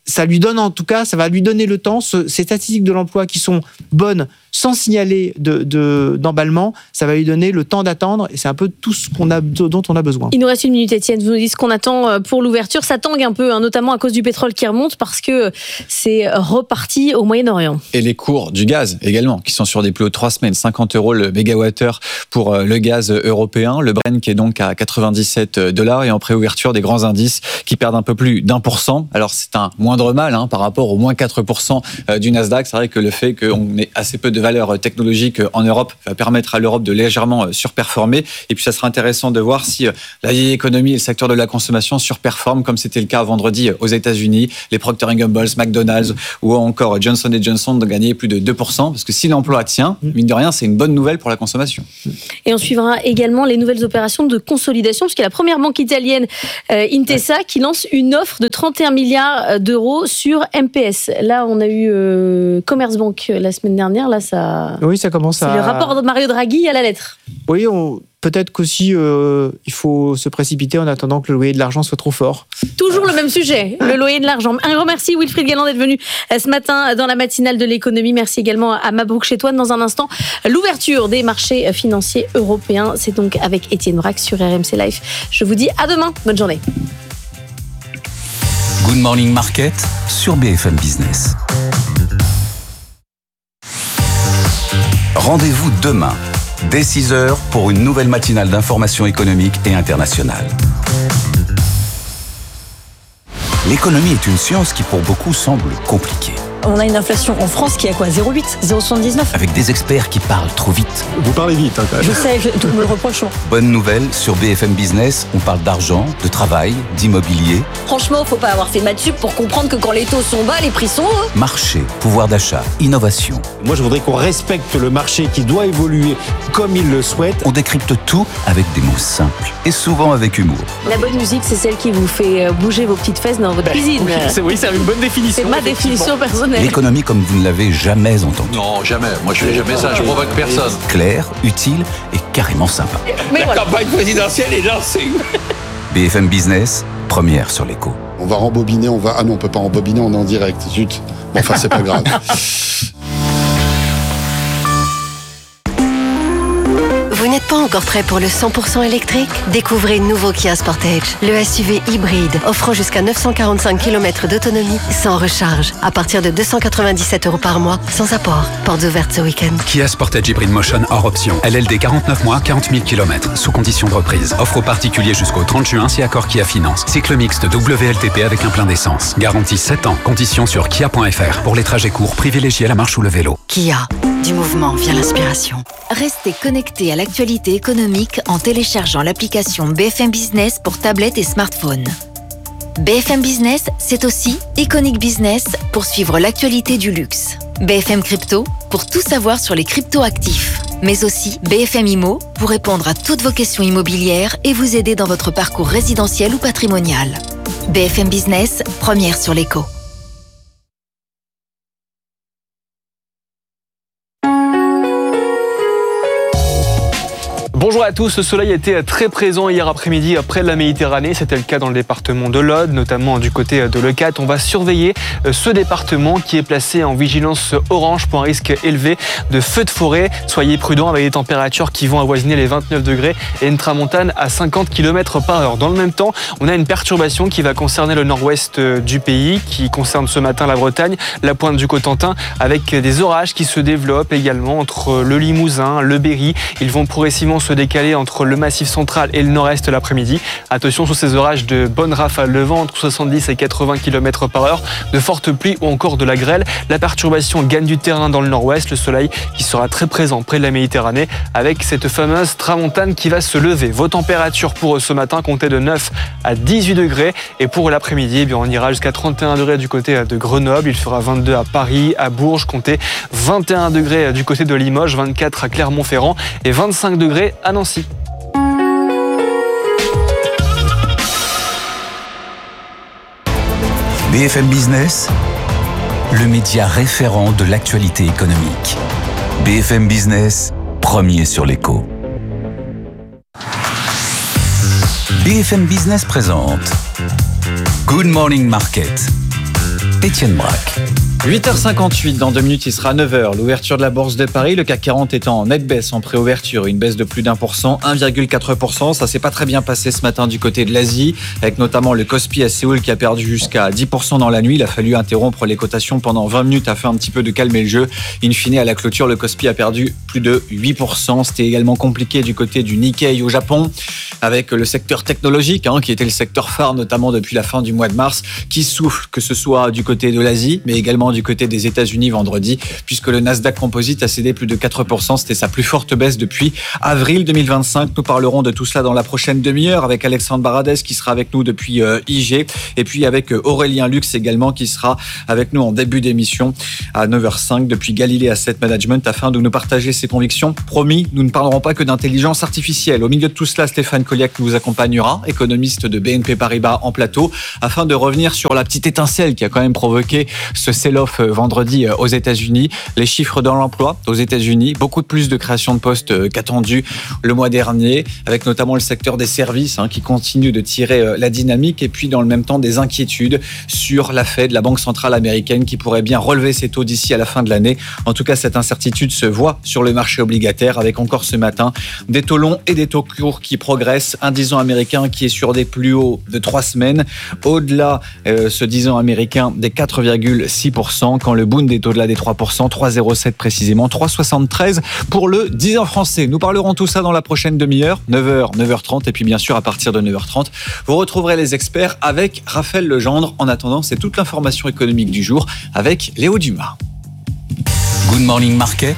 ça lui donne en tout cas, ça va lui donner le temps, ce, ces statistiques de l'emploi qui sont bonnes, sans signaler de, de, d'emballement, ça va lui donner le temps d'attendre et c'est un peu tout ce qu'on a, dont on a besoin. Il nous reste une minute, Étienne. Vous nous dites ce qu'on attend pour l'ouverture. Ça tangue un peu, hein, notamment à cause du pétrole qui remonte parce que c'est reparti au Moyen-Orient. Et les cours du gaz également, qui sont sur des plus hauts de trois semaines, cinquante euros le mégawattheure pour le gaz européen, le Brent qui est donc à quatre-vingt-dix-sept dollars et en préouverture des grands indices qui perdent un peu plus d'un pour cent. Alors c'est un moindre mal hein, par rapport au moins quatre pour cent du Nasdaq. C'est vrai que le fait qu'on ait assez peu de valeur technologique en Europe va permettre à l'Europe de légèrement surperformer. Et puis ça sera intéressant de voir si la vieille économie et le secteur de la consommation surperforment comme c'était le cas vendredi aux États-Unis. Les Procter and Gamble, McDonald's ou encore Johnson and Johnson de gagner plus de deux pour cent parce que si l'emploi tient, mine de rien, c'est une bonne nouvelle pour la consommation. Et on suivra également les nouvelles opérations de consolidation puisqu'il y a la première banque italienne, euh, Intesa, qui lance une offre de trente et un milliards d'euros sur M P S. Là, on a eu euh, Commerzbank la semaine dernière. Là, ça. Oui, ça commence c'est à. Le rapport de Mario Draghi à la lettre. Oui, on... peut-être qu'aussi euh, il faut se précipiter en attendant que le loyer de l'argent soit trop fort. Toujours le même sujet, le loyer de l'argent. Un grand merci Wilfried Galland d'être venu ce matin dans la matinale de l'économie. Merci également à Mabrouk Chetouane. Dans un instant, l'ouverture des marchés financiers européens. C'est donc avec Étienne Braque sur R M C Live. Je vous dis à demain. Bonne journée. Good Morning Market sur B F M Business. Rendez-vous demain, dès six heures, pour une nouvelle matinale d'information économique et internationale. L'économie est une science qui pour beaucoup semble compliquée. On a une inflation en France qui est à quoi zéro virgule huit, zéro virgule soixante-dix-neuf. Avec des experts qui parlent trop vite. Vous parlez vite, hein, quand même. Je sais, je, tout me le reproche. Bonne nouvelle, sur B F M Business, on parle d'argent, de travail, d'immobilier. Franchement, faut pas avoir fait maths sup pour comprendre que quand les taux sont bas, les prix sont hauts. Marché, pouvoir d'achat, innovation. Moi, je voudrais qu'on respecte le marché qui doit évoluer comme il le souhaite. On décrypte tout avec des mots simples et souvent avec humour. La bonne musique, c'est celle qui vous fait bouger vos petites fesses dans votre ben, cuisine. Oui, c'est, oui, c'est une bonne définition. C'est ma définition personnelle. L'économie comme vous ne l'avez jamais entendue. Non, jamais. Moi, je fais jamais ça. Je provoque personne. Clair, utile et carrément sympa. Mais La voilà. campagne présidentielle est lancée. B F M Business, première sur l'écho. On va rembobiner, on va... Ah non, on peut pas rembobiner, on est en direct. Zut. Bon, enfin, c'est pas grave. Vous n'êtes pas encore prêt pour le cent pour cent électrique? Découvrez le nouveau Kia Sportage, le S U V hybride, offrant jusqu'à neuf cent quarante-cinq kilomètres d'autonomie sans recharge, à partir de deux cent quatre-vingt-dix-sept euros par mois, sans apport. Portes ouvertes ce week-end. Kia Sportage Hybrid Motion hors option. L L D quarante-neuf mois, quarante mille kilomètres, sous condition de reprise. Offre aux particuliers jusqu'au trente juin si accord Kia Finance. Cycle mixte W L T P avec un plein d'essence. Garantie sept ans. Conditions sur kia point f r. Pour les trajets courts, privilégiez la marche ou le vélo. Kia, du mouvement vient l'inspiration. Restez connectés à l'actualité économique en téléchargeant l'application B F M Business pour tablette et smartphone. B F M Business, c'est aussi Iconic Business pour suivre l'actualité du luxe. B F M Crypto pour tout savoir sur les crypto-actifs. Mais aussi B F M Immo pour répondre à toutes vos questions immobilières et vous aider dans votre parcours résidentiel ou patrimonial. B F M Business, première sur l'écho. Bonjour à tous, le soleil était très présent hier après-midi près de la Méditerranée. C'était le cas dans le département de l'Aude, notamment du côté de Leucate. On va surveiller ce département qui est placé en vigilance orange pour un risque élevé de feux de forêt. Soyez prudents avec des températures qui vont avoisiner les vingt-neuf degrés et une tramontane à cinquante kilomètres par heure. Dans le même temps, on a une perturbation qui va concerner le nord-ouest du pays, qui concerne ce matin la Bretagne, la pointe du Cotentin, avec des orages qui se développent également entre le Limousin, le Berry. Ils vont progressivement se décaler entre le Massif central et le nord-est l'après-midi. Attention sur ces orages de bonnes rafales de vent entre soixante-dix et quatre-vingts kilomètres par heure, de fortes pluies ou encore de la grêle. La perturbation gagne du terrain dans le nord-ouest, le soleil qui sera très présent près de la Méditerranée avec cette fameuse tramontane qui va se lever. Vos températures pour ce matin comptaient de neuf à dix-huit degrés et pour l'après-midi, eh bien, on ira jusqu'à trente et un degrés du côté de Grenoble. Il fera vingt-deux à Paris, à Bourges, comptez vingt et un degrés du côté de Limoges, vingt-quatre à Clermont-Ferrand et vingt-cinq degrés à Nancy. B F M Business, le média référent de l'actualité économique. B F M Business, premier sur l'écho. B F M Business présente Good Morning Market. Étienne Braque. huit heures cinquante-huit, dans deux minutes, il sera neuf heures. L'ouverture de la Bourse de Paris, le C A C quarante est en nette baisse en préouverture. Une baisse de plus d'un pour cent, un virgule quatre pour cent. Ça s'est pas très bien passé ce matin du côté de l'Asie, avec notamment le Kospi à Séoul qui a perdu jusqu'à dix pour cent dans la nuit. Il a fallu interrompre les cotations pendant vingt minutes afin un petit peu de calmer le jeu. In fine, à la clôture, le Kospi a perdu plus de huit pour cent. C'était également compliqué du côté du Nikkei au Japon, avec le secteur technologique, hein, qui était le secteur phare, notamment depuis la fin du mois de mars, qui souffle, que ce soit du côté de l'Asie, mais également du côté des États-Unis vendredi, puisque le Nasdaq Composite a cédé plus de quatre pour cent. C'était sa plus forte baisse depuis avril deux mille vingt-cinq. Nous parlerons de tout cela dans la prochaine demi-heure avec Alexandre Baradez qui sera avec nous depuis euh, I G, et puis avec euh, Aurélien Lux également qui sera avec nous en début d'émission à neuf heures cinq depuis Galilée Asset Management afin de nous partager ses convictions. Promis, nous ne parlerons pas que d'intelligence artificielle. Au milieu de tout cela, Stéphane Colliac nous accompagnera, économiste de B N P Paribas en plateau, afin de revenir sur la petite étincelle qui a quand même provoqué ce sell-off vendredi aux États-Unis. Les chiffres dans l'emploi aux États-Unis, beaucoup plus de création de postes qu'attendu le mois dernier, avec notamment le secteur des services hein, qui continue de tirer la dynamique, et puis dans le même temps des inquiétudes sur la Fed, la Banque centrale américaine, qui pourrait bien relever ses taux d'ici à la fin de l'année. En tout cas, cette incertitude se voit sur le marché obligataire, avec encore ce matin des taux longs et des taux courts qui progressent. Un dix ans américain qui est sur des plus hauts de trois semaines, au-delà euh, ce dix ans américain des quatre virgule six pour cent, quand le Bund est au-delà des trois pour cent, trois virgule zéro sept précisément, trois virgule soixante-treize pour le dix ans français. Nous parlerons tout ça dans la prochaine demi-heure, neuf heures, neuf heures trente, et puis bien sûr à partir de neuf heures trente, vous retrouverez les experts avec Raphaël Legendre. En attendant, c'est toute l'information économique du jour avec Léo Dumas. Good Morning Market,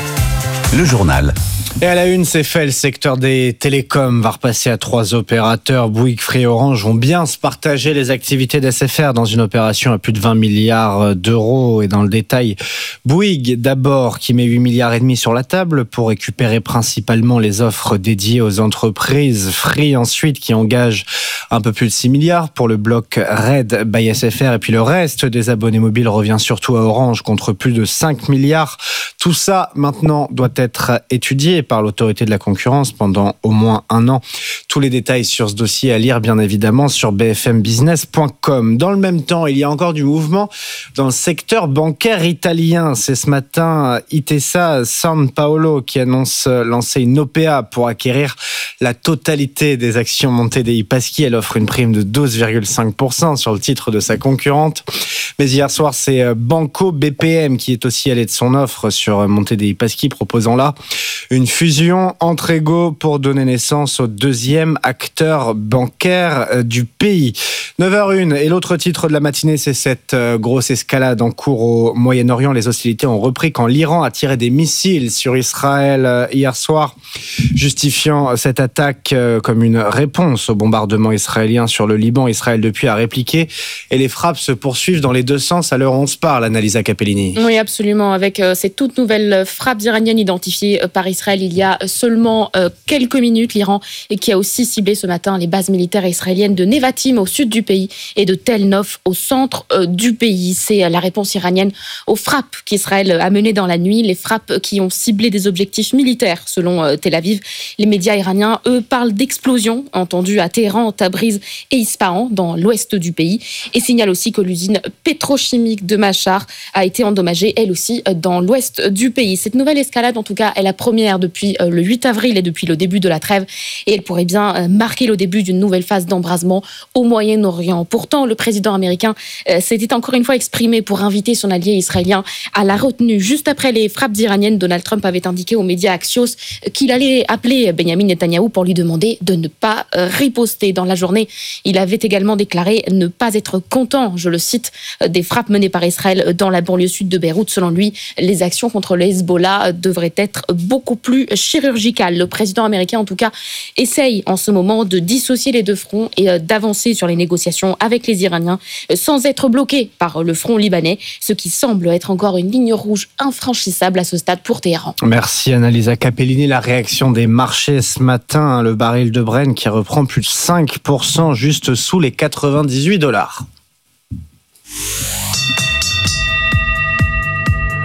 le journal. Et à la une, c'est fait, le secteur des télécoms va repasser à trois opérateurs. Bouygues, Free et Orange vont bien se partager les activités d'S F R dans une opération à plus de vingt milliards d'euros. Et dans le détail, Bouygues d'abord qui met huit milliards et demi sur la table pour récupérer principalement les offres dédiées aux entreprises. Free ensuite qui engage un peu plus de six milliards pour le bloc Red by S F R. Et puis le reste des abonnés mobiles revient surtout à Orange contre plus de cinq milliards. Tout ça maintenant doit être étudié par l'autorité de la concurrence pendant au moins un an. Tous les détails sur ce dossier à lire bien évidemment sur b f m business point com. Dans le même temps, il y a encore du mouvement dans le secteur bancaire italien. C'est ce matin Intesa San Paolo qui annonce lancer une O P A pour acquérir la totalité des actions Monte dei Paschi. Elle offre une prime de douze virgule cinq pour cent sur le titre de sa concurrente. Mais hier soir, c'est Banco B P M qui est aussi allé de son offre sur Monte dei Paschi, proposant là une fusion entre égaux pour donner naissance au deuxième acteur bancaire du pays. neuf heures une, et l'autre titre de la matinée, c'est cette grosse escalade en cours au Moyen-Orient. Les hostilités ont repris quand l'Iran a tiré des missiles sur Israël hier soir, justifiant cette attaque comme une réponse au bombardement israélien sur le Liban. Israël depuis a répliqué et les frappes se poursuivent dans les deux sens à l'heure où on se parle, Annalisa Capellini. Oui, absolument, avec ces toutes nouvelles frappes iraniennes identifiées par Israël il y a seulement euh, quelques minutes, l'Iran, et qui a aussi ciblé ce matin les bases militaires israéliennes de Nevatim au sud du pays et de Tel Nof au centre euh, du pays. C'est la réponse iranienne aux frappes qu'Israël a menées dans la nuit, les frappes qui ont ciblé des objectifs militaires selon euh, Tel Aviv. Les médias iraniens, eux, parlent d'explosions entendues à Téhéran, Tabriz et Ispahan dans l'ouest du pays, et signalent aussi que l'usine pétrochimique de Machar a été endommagée, elle aussi, dans l'ouest du pays. Cette nouvelle escalade, en tout cas, est la première depuis le huit avril et depuis le début de la trêve, et elle pourrait bien marquer le début d'une nouvelle phase d'embrasement au Moyen-Orient. Pourtant, le président américain s'était encore une fois exprimé pour inviter son allié israélien à la retenue. Juste après les frappes iraniennes, Donald Trump avait indiqué aux médias Axios qu'il allait appeler Benjamin Netanyahou pour lui demander de ne pas riposter. Dans la journée, il avait également déclaré ne pas être content, je le cite, des frappes menées par Israël dans la banlieue sud de Beyrouth. Selon lui, les actions contre le Hezbollah devraient être beaucoup plus chirurgicales. Le président américain, en tout cas, essaye en ce moment de dissocier les deux fronts et d'avancer sur les négociations avec les Iraniens sans être bloqué par le front libanais, ce qui semble être encore une ligne rouge infranchissable à ce stade pour Téhéran. Merci Annalisa Capellini. La réaction des marchés ce matin, le baril de Brent qui reprend plus de cinq pour cent juste sous les quatre-vingt-dix-huit dollars.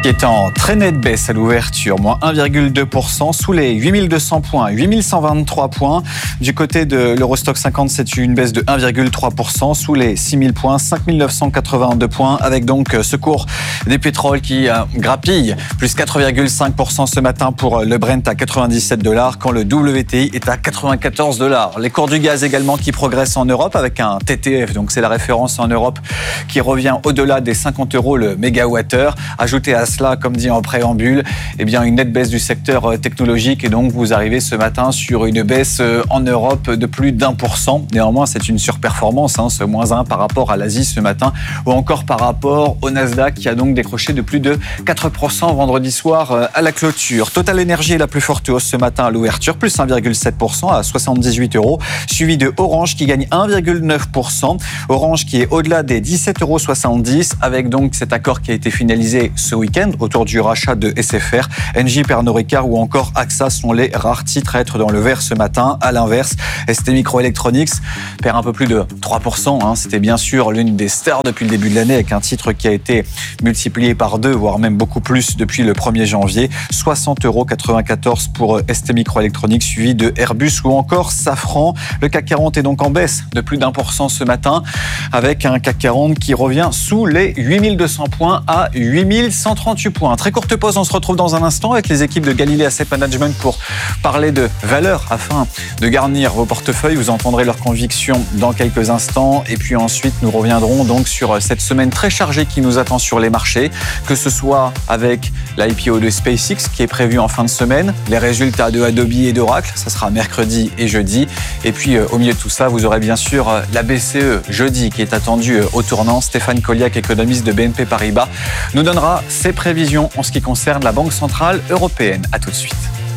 Qui est en très nette baisse à l'ouverture, moins un virgule deux pour cent, sous les huit mille deux cents points, huit mille cent vingt-trois points. Du côté de l'Eurostoxx cinquante, c'est une baisse de un virgule trois pour cent, sous les six mille points, cinq mille neuf cent quatre-vingt-deux points, avec donc ce cours des pétroles qui euh, grappille, plus quatre virgule cinq pour cent ce matin pour le Brent à quatre-vingt-dix-sept dollars, quand le W T I est à quatre-vingt-quatorze dollars. Les cours du gaz également qui progressent en Europe, avec un T T F, donc c'est la référence en Europe, qui revient au-delà des cinquante euros le mégawattheure. Ajoutez à cela, comme dit en préambule, eh bien une nette baisse du secteur technologique, et donc vous arrivez ce matin sur une baisse en Europe de plus d'un pour cent. Néanmoins, c'est une surperformance, hein, ce moins un par rapport à l'Asie ce matin, ou encore par rapport au Nasdaq qui a donc décroché de plus de quatre pour cent vendredi soir à la clôture. Total Energy est la plus forte hausse ce matin à l'ouverture, plus un virgule sept pour cent à soixante-dix-huit euros, suivi de Orange qui gagne un virgule neuf pour cent. Orange qui est au-delà des dix-sept euros soixante-dix, avec donc cet accord qui a été finalisé ce week-end autour du rachat de S F R. Engie, Pernod Ricard ou encore A X A sont les rares titres à être dans le vert ce matin. À l'inverse, S T-Microelectronics perd un peu plus de trois pour cent. Hein. C'était bien sûr l'une des stars depuis le début de l'année, avec un titre qui a été multiplié par deux, voire même beaucoup plus depuis le premier janvier. soixante euros quatre-vingt-quatorze pour S T-Microelectronics, suivi de Airbus ou encore Safran. Le C A C quarante est donc en baisse de plus d'un pour cent ce matin, avec un C A C quarante qui revient sous les huit mille deux cents points à huit mille cent trente-huit points. Très courte pause, on se retrouve dans un instant avec les équipes de Galilée Asset Management pour parler de valeurs afin de garnir vos portefeuilles. Vous entendrez leurs convictions dans quelques instants, et puis ensuite nous reviendrons donc sur cette semaine très chargée qui nous attend sur les marchés, que ce soit avec l'I P O de SpaceX qui est prévu en fin de semaine, les résultats de Adobe et d'Oracle, ça sera mercredi et jeudi, et puis au milieu de tout ça, vous aurez bien sûr la B C E jeudi qui est attendue au tournant. Stéphane Colliac, économiste de B N P Paribas, nous donnera ses prévisions en ce qui concerne la Banque Centrale Européenne. À tout de suite.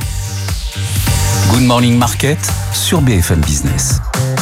Good Morning Market sur B F M Business.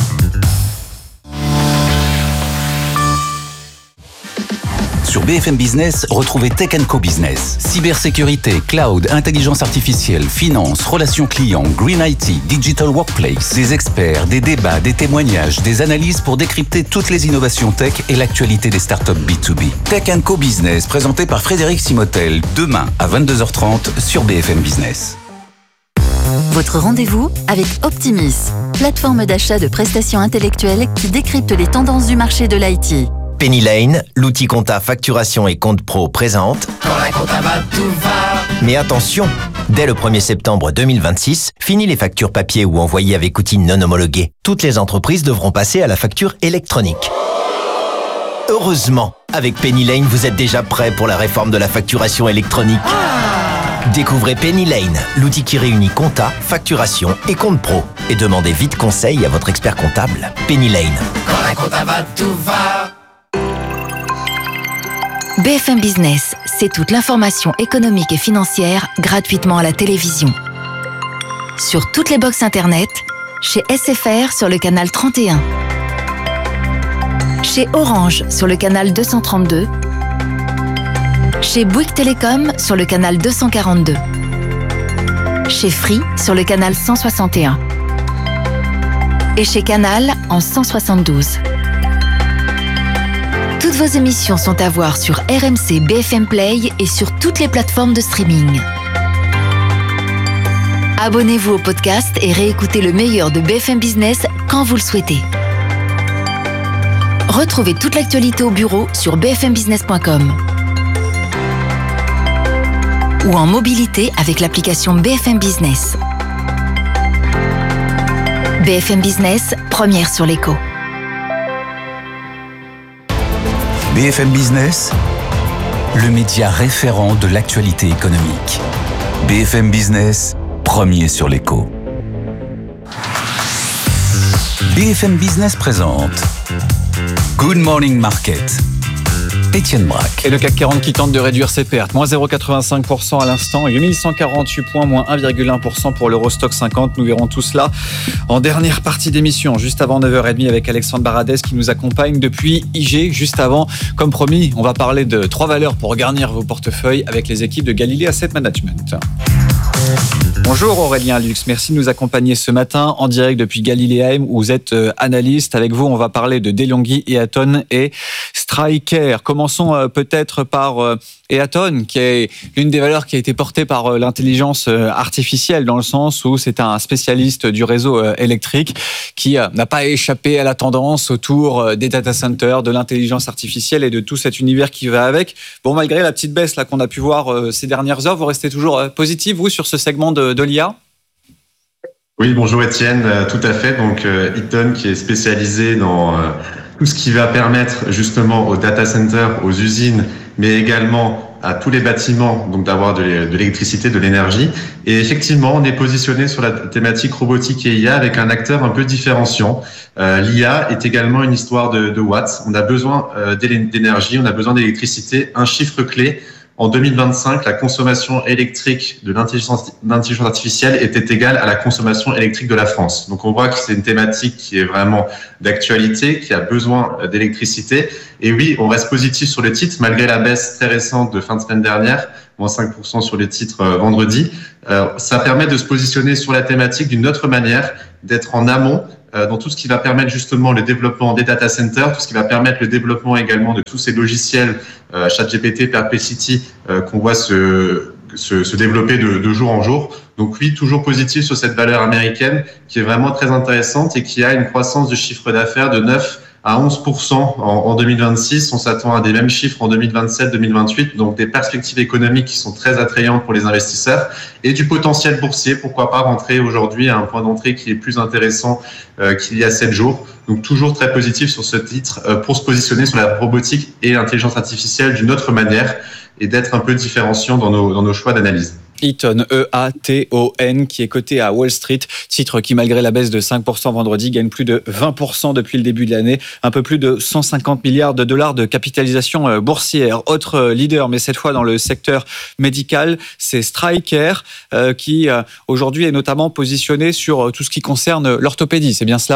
Sur B F M Business, retrouvez Tech and Co Business. Cybersécurité, cloud, intelligence artificielle, finance, relations clients, green I T, digital workplace. Des experts, des débats, des témoignages, des analyses pour décrypter toutes les innovations tech et l'actualité des startups B deux B. Tech and Co Business, présenté par Frédéric Simotel, demain à vingt-deux heures trente sur B F M Business. Votre rendez-vous avec Optimis, plateforme d'achat de prestations intellectuelles qui décrypte les tendances du marché de l'I T. Penny Lane, l'outil compta facturation et compte pro présente. Quand la compta va, tout va. Mais attention, dès le premier septembre deux mille vingt-six, fini les factures papier ou envoyées avec outils non homologués. Toutes les entreprises devront passer à la facture électronique. Heureusement, avec Penny Lane, vous êtes déjà prêt pour la réforme de la facturation électronique. Ah. Découvrez Penny Lane, l'outil qui réunit compta, facturation et compte pro. Et demandez vite conseil à votre expert comptable. Penny Lane. Quand la compta va, tout va. B F M Business, c'est toute l'information économique et financière gratuitement à la télévision. Sur toutes les box internet, chez S F R sur le canal trente et un, chez Orange sur le canal deux cent trente-deux, chez Bouygues Télécom sur le canal deux cent quarante-deux, chez Free sur le canal cent soixante et un et chez Canal en cent soixante-douze. Toutes vos émissions sont à voir sur R M C B F M Play et sur toutes les plateformes de streaming. Abonnez-vous au podcast et réécoutez le meilleur de B F M Business quand vous le souhaitez. Retrouvez toute l'actualité au bureau sur b f m business point com ou en mobilité avec l'application B F M Business. B F M Business, première sur l'écho. B F M Business, le média référent de l'actualité économique. B F M Business, premier sur l'écho. B F M Business présente Good Morning Market. Étienne Braque. Et le C A C quarante qui tente de réduire ses pertes. Moins zéro virgule quatre-vingt-cinq pour cent à l'instant. huit mille cent quarante-huit points, moins un virgule un pour cent pour l'Eurostoxx cinquante. Nous verrons tout cela en dernière partie d'émission, juste avant neuf heures trente avec Alexandre Baradès qui nous accompagne depuis I G. Juste avant, comme promis, on va parler de trois valeurs pour garnir vos portefeuilles avec les équipes de Galilée Asset Management. Bonjour Aurélien Lux, merci de nous accompagner ce matin en direct depuis Galiléa où vous êtes analyste. Avec vous, on va parler de DeLonghi, Eaton et Stryker. Commençons peut-être par et Aton, qui est l'une des valeurs qui a été portée par l'intelligence artificielle, dans le sens où c'est un spécialiste du réseau électrique qui n'a pas échappé à la tendance autour des data centers, de l'intelligence artificielle et de tout cet univers qui va avec. Bon, malgré la petite baisse là qu'on a pu voir ces dernières heures, vous restez toujours positif, vous, sur ce segment de, de l'I A ? Oui, bonjour Étienne, euh, tout à fait. Donc euh, Eaton qui est spécialisé dans euh, tout ce qui va permettre justement aux data centers, aux usines, mais également à tous les bâtiments, donc d'avoir de l'électricité, de l'énergie. Et effectivement, on est positionné sur la thématique robotique et I A avec un acteur un peu différenciant. Euh, L'I A est également une histoire de, de watts. On a besoin euh, d'énergie, on a besoin d'électricité. Un chiffre clé. En deux mille vingt-cinq, la consommation électrique de l'intelligence artificielle était égale à la consommation électrique de la France. Donc on voit que c'est une thématique qui est vraiment d'actualité, qui a besoin d'électricité. Et oui, on reste positif sur le titre, malgré la baisse très récente de fin de semaine dernière, moins cinq pour cent sur les titres euh, vendredi. Euh, ça permet de se positionner sur la thématique d'une autre manière, d'être en amont, dans tout ce qui va permettre justement le développement des data centers, tout ce qui va permettre le développement également de tous ces logiciels euh, ChatGPT, Perplexity, euh, qu'on voit se, se, se développer de, de jour en jour. Donc oui, toujours positif sur cette valeur américaine qui est vraiment très intéressante et qui a une croissance du chiffre d'affaires de neuf à onze pour cent en, en deux mille vingt-six. On s'attend à des mêmes chiffres en deux mille vingt-sept, deux mille vingt-huit, donc des perspectives économiques qui sont très attrayantes pour les investisseurs et du potentiel boursier. Pourquoi pas rentrer aujourd'hui à un point d'entrée qui est plus intéressant euh, qu'il y a sept jours. Donc toujours très positif sur ce titre euh, pour se positionner sur la robotique et l'intelligence artificielle d'une autre manière et d'être un peu différenciant dans nos, dans nos choix d'analyse. Eaton, E A T O N, qui est coté à Wall Street, titre qui, malgré la baisse de cinq pour cent vendredi, gagne plus de vingt pour cent depuis le début de l'année, un peu plus de cent cinquante milliards de dollars de capitalisation boursière. Autre leader, mais cette fois dans le secteur médical, c'est Stryker, euh, qui euh, aujourd'hui est notamment positionné sur tout ce qui concerne l'orthopédie, c'est bien cela ?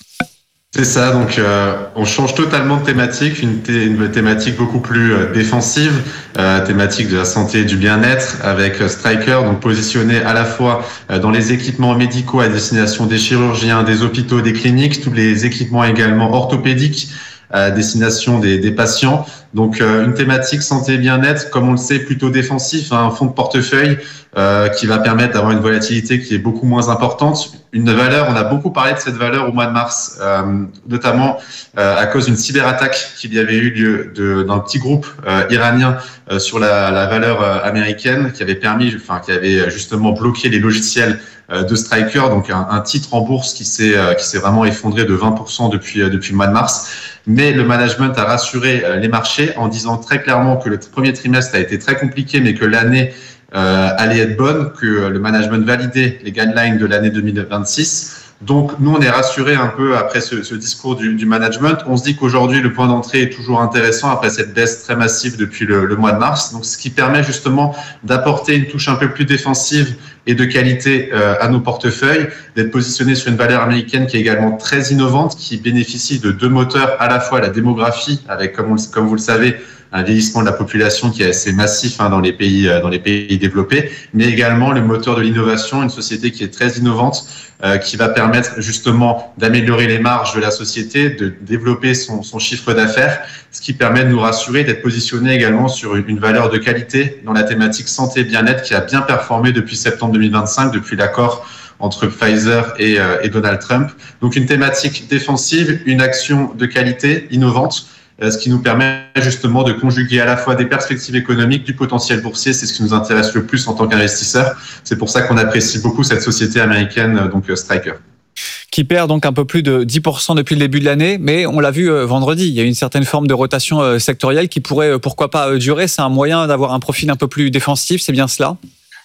C'est ça, donc euh, on change totalement de thématique, une, thé- une thématique beaucoup plus euh, défensive, euh, thématique de la santé et du bien-être, avec euh, Stryker, donc positionné à la fois euh, dans les équipements médicaux à destination des chirurgiens, des hôpitaux, des cliniques, tous les équipements également orthopédiques à destination des, des patients. Donc euh, une thématique santé et bien-être, comme on le sait, plutôt défensif, hein, un fonds de portefeuille euh, qui va permettre d'avoir une volatilité qui est beaucoup moins importante. Une valeur, on a beaucoup parlé de cette valeur au mois de mars, euh, notamment euh, à cause d'une cyberattaque qu'il y avait eu lieu de, d'un petit groupe euh, iranien euh, sur la, la valeur euh, américaine, qui avait permis, enfin qui avait justement bloqué les logiciels euh, de Stryker, donc un, un titre en bourse qui s'est euh, qui s'est vraiment effondré de vingt pour cent depuis euh, depuis le mois de mars. Mais le management a rassuré euh, les marchés en disant très clairement que le premier trimestre a été très compliqué, mais que l'année euh, allait être bonne, que le management validait les guidelines de l'année deux mille vingt-six. Donc, nous, on est rassurés un peu après ce, ce discours du, du management. On se dit qu'aujourd'hui, le point d'entrée est toujours intéressant après cette baisse très massive depuis le, le mois de mars. Donc, ce qui permet justement d'apporter une touche un peu plus défensive et de qualité euh, à nos portefeuilles, d'être positionné sur une valeur américaine qui est également très innovante, qui bénéficie de deux moteurs, à la fois la démographie, avec, comme, on, comme vous le savez, un vieillissement de la population qui est assez massif hein, dans les pays dans les pays développés, mais également le moteur de l'innovation, une société qui est très innovante, euh, qui va permettre justement d'améliorer les marges de la société, de développer son, son chiffre d'affaires, ce qui permet de nous rassurer, d'être positionné également sur une, une valeur de qualité dans la thématique santé et bien-être qui a bien performé depuis septembre deux mille vingt-cinq, depuis l'accord entre Pfizer et, euh, et Donald Trump. Donc une thématique défensive, une action de qualité innovante, ce qui nous permet justement de conjuguer à la fois des perspectives économiques, du potentiel boursier. C'est ce qui nous intéresse le plus en tant qu'investisseurs. C'est pour ça qu'on apprécie beaucoup cette société américaine, donc Stryker. Qui perd donc un peu plus de dix pour cent depuis le début de l'année, mais on l'a vu vendredi, il y a une certaine forme de rotation sectorielle qui pourrait, pourquoi pas, durer. C'est un moyen d'avoir un profil un peu plus défensif, c'est bien cela ?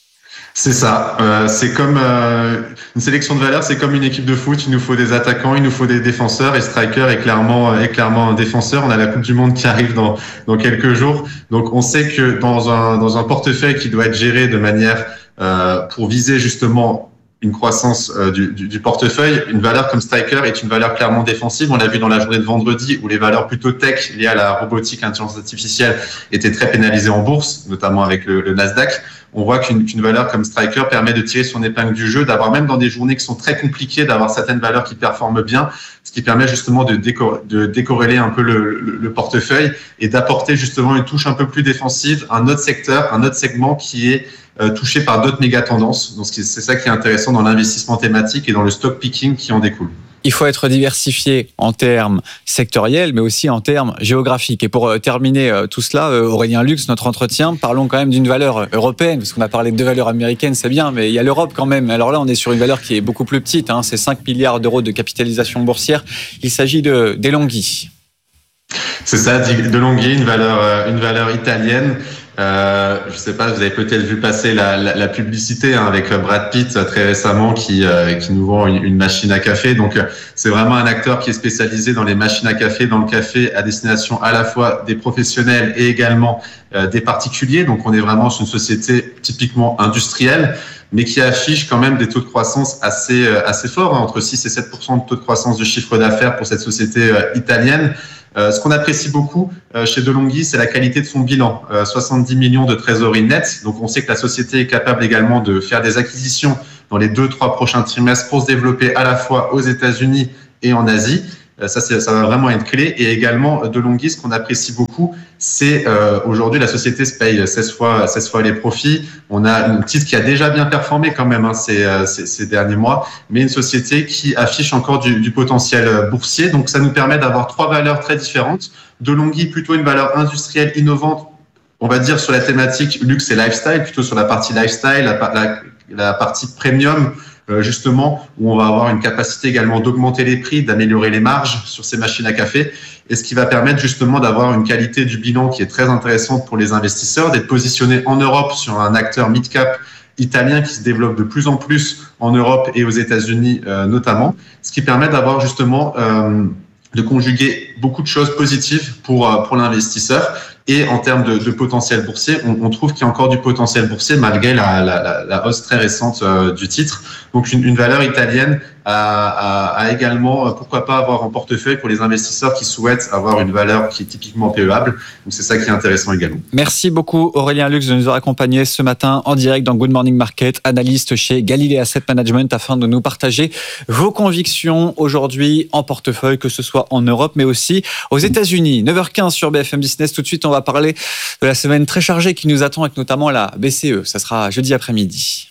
C'est ça. Euh, c'est comme euh, une sélection de valeurs, c'est comme une équipe de foot. Il nous faut des attaquants, il nous faut des défenseurs. Et Stryker est clairement est clairement un défenseur. On a la Coupe du Monde qui arrive dans dans quelques jours. Donc on sait que dans un dans un portefeuille qui doit être géré de manière euh, pour viser justement une croissance euh, du, du, du portefeuille, une valeur comme Stryker est une valeur clairement défensive. On l'a vu dans la journée de vendredi où les valeurs plutôt tech liées à la robotique, l'intelligence artificielle étaient très pénalisées en bourse, notamment avec le, le Nasdaq. on voit qu'une, qu'une valeur comme Stryker permet de tirer son épingle du jeu, d'avoir même dans des journées qui sont très compliquées, d'avoir certaines valeurs qui performent bien, ce qui permet justement de, décor- de décorréler un peu le, le, le portefeuille et d'apporter justement une touche un peu plus défensive, un autre secteur, un autre segment qui est euh, touché par d'autres méga tendances. Donc c'est ça qui est intéressant dans l'investissement thématique et dans le stock picking qui en découle. Il faut être diversifié en termes sectoriels, mais aussi en termes géographiques. Et pour terminer tout cela, Aurélien Lux, notre entretien, parlons quand même d'une valeur européenne, parce qu'on a parlé de deux valeurs américaines, c'est bien, mais il y a l'Europe quand même. Alors là, on est sur une valeur qui est beaucoup plus petite, hein, c'est cinq milliards d'euros de capitalisation boursière. Il s'agit de De'Longhi. C'est ça, De'Longhi, une valeur, une valeur italienne. Euh, je sais pas, vous avez peut-être vu passer la, la, la publicité hein, avec Brad Pitt très récemment qui, euh, qui nous vend une, une machine à café. Donc, c'est vraiment un acteur qui est spécialisé dans les machines à café, dans le café à destination à la fois des professionnels et également euh, des particuliers. Donc, on est vraiment sur une société typiquement industrielle, mais qui affiche quand même des taux de croissance assez, euh, assez forts, hein, entre six et sept pour cent de taux de croissance de chiffre d'affaires pour cette société euh, italienne. Euh, ce qu'on apprécie beaucoup euh, chez De'Longhi, c'est la qualité de son bilan. Euh, soixante-dix millions de trésorerie nette. Donc, on sait que la société est capable également de faire des acquisitions dans les deux, trois prochains trimestres pour se développer à la fois aux États-Unis et en Asie. Euh, ça, c'est, ça va vraiment être clé. Et également, De'Longhi, ce qu'on apprécie beaucoup, c'est euh, aujourd'hui, la société se paye seize fois, seize fois les profits. On a un titre qui a déjà bien performé quand même hein, ces, ces, ces derniers mois, mais une société qui affiche encore du, du potentiel boursier. Donc, ça nous permet d'avoir trois valeurs très différentes. De'Longhi, plutôt une valeur industrielle innovante, on va dire sur la thématique luxe et lifestyle, plutôt sur la partie lifestyle, la, la, la partie premium, euh, justement, où on va avoir une capacité également d'augmenter les prix, d'améliorer les marges sur ces machines à café, et ce qui va permettre justement d'avoir une qualité du bilan qui est très intéressante pour les investisseurs, d'être positionné en Europe sur un acteur mid-cap italien qui se développe de plus en plus en Europe et aux États-Unis euh, notamment, ce qui permet d'avoir justement euh, de conjuguer beaucoup de choses positives pour, pour l'investisseur. Et en termes de, de potentiel boursier, on, on trouve qu'il y a encore du potentiel boursier malgré la, la, la, la hausse très récente euh, du titre. Donc une, une valeur italienne a, a, a également, pourquoi pas, avoir en portefeuille pour les investisseurs qui souhaitent avoir une valeur qui est typiquement PEable. Donc c'est ça qui est intéressant également. Merci beaucoup Aurélien Lux de nous avoir accompagnés ce matin en direct dans Good Morning Market, analyste chez Galilée Asset Management, afin de nous partager vos convictions aujourd'hui en portefeuille, que ce soit en Europe mais aussi aux États-Unis. neuf heures quinze sur B F M Business. Tout de suite, on va parler de la semaine très chargée qui nous attend, avec notamment la B C E. Ça sera jeudi après-midi.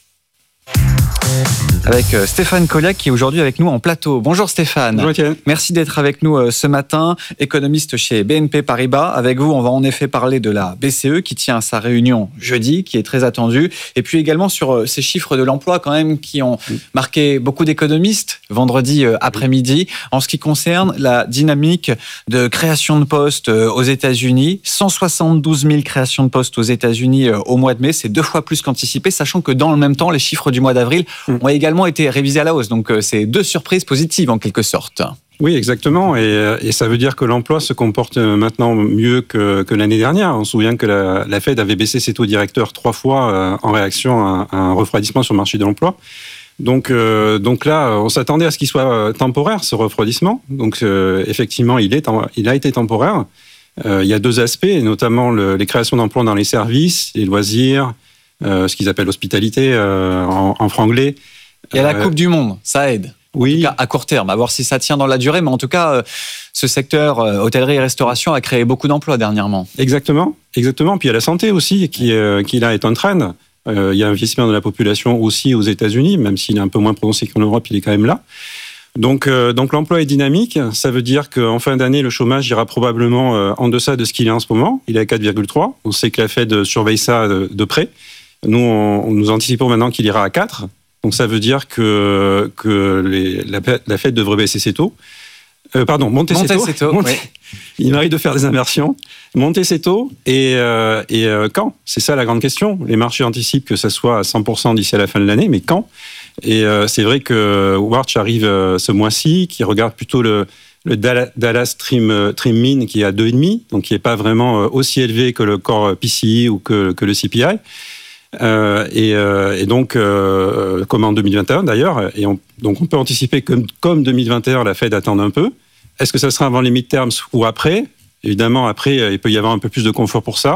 Avec Stéphane Colliac qui est aujourd'hui avec nous en plateau. Bonjour Stéphane. Bonjour Étienne. Merci d'être avec nous ce matin, économiste chez B N P Paribas. Avec vous, on va en effet parler de la B C E qui tient sa réunion jeudi, qui est très attendue. Et puis également sur ces chiffres de l'emploi quand même qui ont marqué beaucoup d'économistes vendredi après-midi en ce qui concerne la dynamique de création de postes aux États-Unis. cent soixante-douze mille créations de postes aux États-Unis au mois de mai. C'est deux fois plus qu'anticipé, sachant que dans le même temps, les chiffres du mois d'avril ont également été révisés à la hausse. Donc, c'est deux surprises positives en quelque sorte. Oui, exactement. Et, et ça veut dire que l'emploi se comporte maintenant mieux que, que l'année dernière. On se souvient que la, la Fed avait baissé ses taux directeurs trois fois euh, en réaction à, à un refroidissement sur le marché de l'emploi. Donc, euh, donc là, on s'attendait à ce qu'il soit temporaire, ce refroidissement. Donc, euh, effectivement, il, est, il a été temporaire. Euh, il y a deux aspects, notamment le, les créations d'emplois dans les services, les loisirs, euh, ce qu'ils appellent l'hospitalité euh, en, en franglais. Il y a la Coupe du Monde, ça aide. Oui. En tout cas, à court terme, à voir si ça tient dans la durée. Mais en tout cas, ce secteur hôtellerie et restauration a créé beaucoup d'emplois dernièrement. Exactement, exactement. Puis il y a la santé aussi qui, euh, qui là est en train. Euh, il y a un vieillissement de la population aussi aux États-Unis, même s'il est un peu moins prononcé qu'en Europe, il est quand même là. Donc, euh, donc l'emploi est dynamique. Ça veut dire qu'en fin d'année, le chômage ira probablement euh, en deçà de ce qu'il est en ce moment. Il est à quatre virgule trois. On sait que la Fed surveille ça de, de près. Nous, on, nous anticipons maintenant qu'il ira à quatre. Donc ça veut dire que, que les, la, la Fed devrait baisser ses taux. Euh, pardon, monter, monter ses taux. Ses taux monter. Oui. Il m'arrive de faire des inversions. Monter ses taux et, euh, et euh, quand ? C'est ça la grande question. Les marchés anticipent que ça soit à cent pour cent d'ici à la fin de l'année, mais quand ? Et euh, c'est vrai que Warch arrive euh, ce mois-ci, qui regarde plutôt le, le Dallas Trim, Trim Mean qui est à deux virgule cinq, donc qui n'est pas vraiment aussi élevé que le core P C E ou que, que le C P I. Euh, et, euh, et donc, euh, comme en deux mille vingt et un d'ailleurs, et on, donc on peut anticiper que comme deux mille vingt et un, la Fed attend un peu. Est-ce que ça sera avant les midterms ou après ? Évidemment, après, il peut y avoir un peu plus de confort pour ça.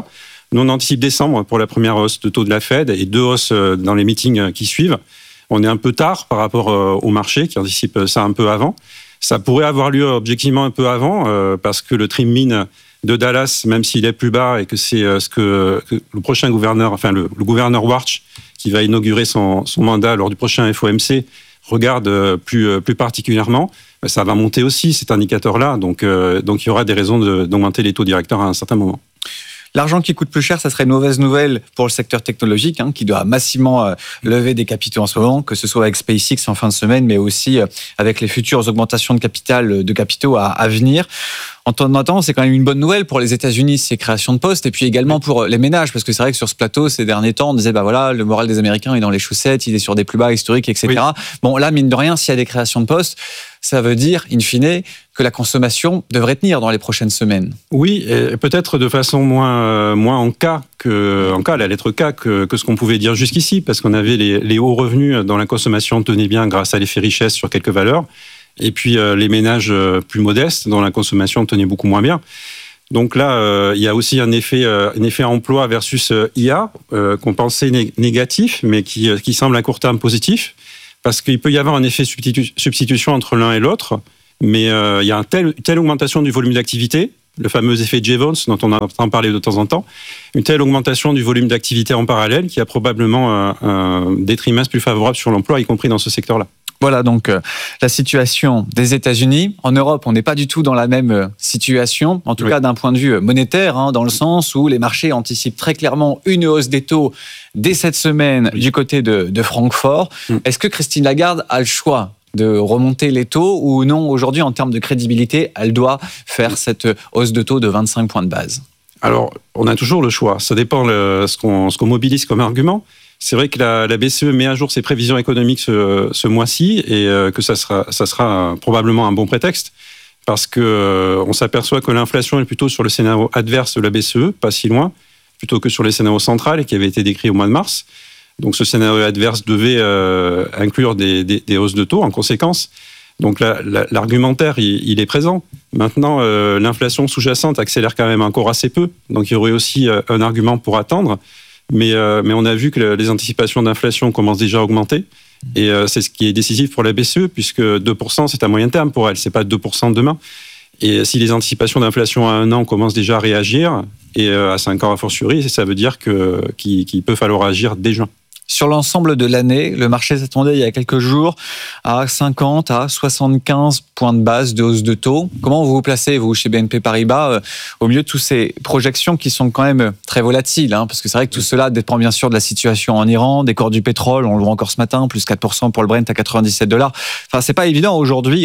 Nous, on anticipe décembre pour la première hausse de taux de la Fed et deux hausses dans les meetings qui suivent. On est un peu tard par rapport au marché qui anticipe ça un peu avant. Ça pourrait avoir lieu objectivement un peu avant euh, parce que le trim mean de Dallas, même s'il est plus bas et que c'est ce que, que le prochain gouverneur, enfin le, le gouverneur Warch, qui va inaugurer son, son mandat lors du prochain F O M C, regarde plus, plus particulièrement, ça va monter aussi cet indicateur-là. Donc, euh, donc il y aura des raisons de, d'augmenter les taux directeurs à un certain moment. L'argent qui coûte plus cher, ça serait une mauvaise nouvelle pour le secteur technologique, hein, qui doit massivement euh, lever des capitaux en ce moment, que ce soit avec SpaceX en fin de semaine, mais aussi euh, avec les futures augmentations de capital, de capitaux à, à venir. En attendant, c'est quand même une bonne nouvelle pour les États-Unis, ces créations de postes, et puis également pour les ménages, parce que c'est vrai que sur ce plateau, ces derniers temps, on disait, bah voilà, le moral des Américains est dans les chaussettes, il est sur des plus bas historiques, et cetera. Oui. Bon, là, mine de rien, s'il y a des créations de postes, ça veut dire, in fine, que la consommation devrait tenir dans les prochaines semaines. Oui, et peut-être de façon moins, euh, moins en cas, que, en cas, la lettre K, que, que ce qu'on pouvait dire jusqu'ici, parce qu'on avait les, les hauts revenus dans la consommation tenaient bien grâce à l'effet richesse sur quelques valeurs, et puis euh, les ménages euh, plus modestes dans la consommation tenaient beaucoup moins bien. Donc là, euh, il y a aussi un effet, euh, un effet emploi versus euh, I A euh, qu'on pensait né- négatif, mais qui, euh, qui semble à court terme positif, parce qu'il peut y avoir un effet substitu- substitution entre l'un et l'autre, mais euh, il y a une telle, telle augmentation du volume d'activité, le fameux effet Jevons dont on entend parler de temps en temps, une telle augmentation du volume d'activité en parallèle qui a probablement euh, un, des trimestres plus favorables sur l'emploi, y compris dans ce secteur-là. Voilà donc euh, la situation des États-Unis. En Europe, on n'est pas du tout dans la même euh, situation, en tout oui. cas d'un point de vue monétaire, hein, dans le sens où les marchés anticipent très clairement une hausse des taux dès cette semaine oui. du côté de, de Francfort. Mm. Est-ce que Christine Lagarde a le choix de remonter les taux ou non, aujourd'hui, en termes de crédibilité, elle doit faire cette hausse de taux de vingt-cinq points de base? Alors, on a toujours le choix. Ça dépend de ce qu'on, ce qu'on mobilise comme argument. C'est vrai que la, la B C E met à jour ses prévisions économiques ce, ce mois-ci et euh, que ça sera, ça sera probablement un bon prétexte parce que euh, on s'aperçoit que l'inflation est plutôt sur le scénario adverse de la B C E, pas si loin, plutôt que sur les scénarios centrales qui avaient été décrits au mois de mars. Donc ce scénario adverse devait euh, inclure des, des, des hausses de taux en conséquence. Donc la, la, l'argumentaire, il, il est présent. Maintenant, euh, l'inflation sous-jacente accélère quand même encore assez peu. Donc il y aurait aussi euh, un argument pour attendre. Mais, euh, mais on a vu que les anticipations d'inflation commencent déjà à augmenter. Et euh, c'est ce qui est décisif pour la B C E, puisque deux pour cent, c'est à moyen terme pour elle. C'est pas deux pour cent demain. Et si les anticipations d'inflation à un an commencent déjà à réagir, et euh, à cinq ans a fortiori, ça veut dire que, qu'il, qu'il peut falloir agir dès juin. Sur l'ensemble de l'année, le marché s'attendait il y a quelques jours à cinquante à soixante-quinze points de base de hausse de taux. Comment vous vous placez, vous, chez B N P Paribas, euh, au milieu de toutes ces projections qui sont quand même très volatiles, hein, parce que c'est vrai que tout cela dépend bien sûr de la situation en Iran, des cours du pétrole, on le voit encore ce matin, plus quatre pour cent pour le Brent à quatre-vingt-dix-sept dollars. Enfin, c'est pas évident aujourd'hui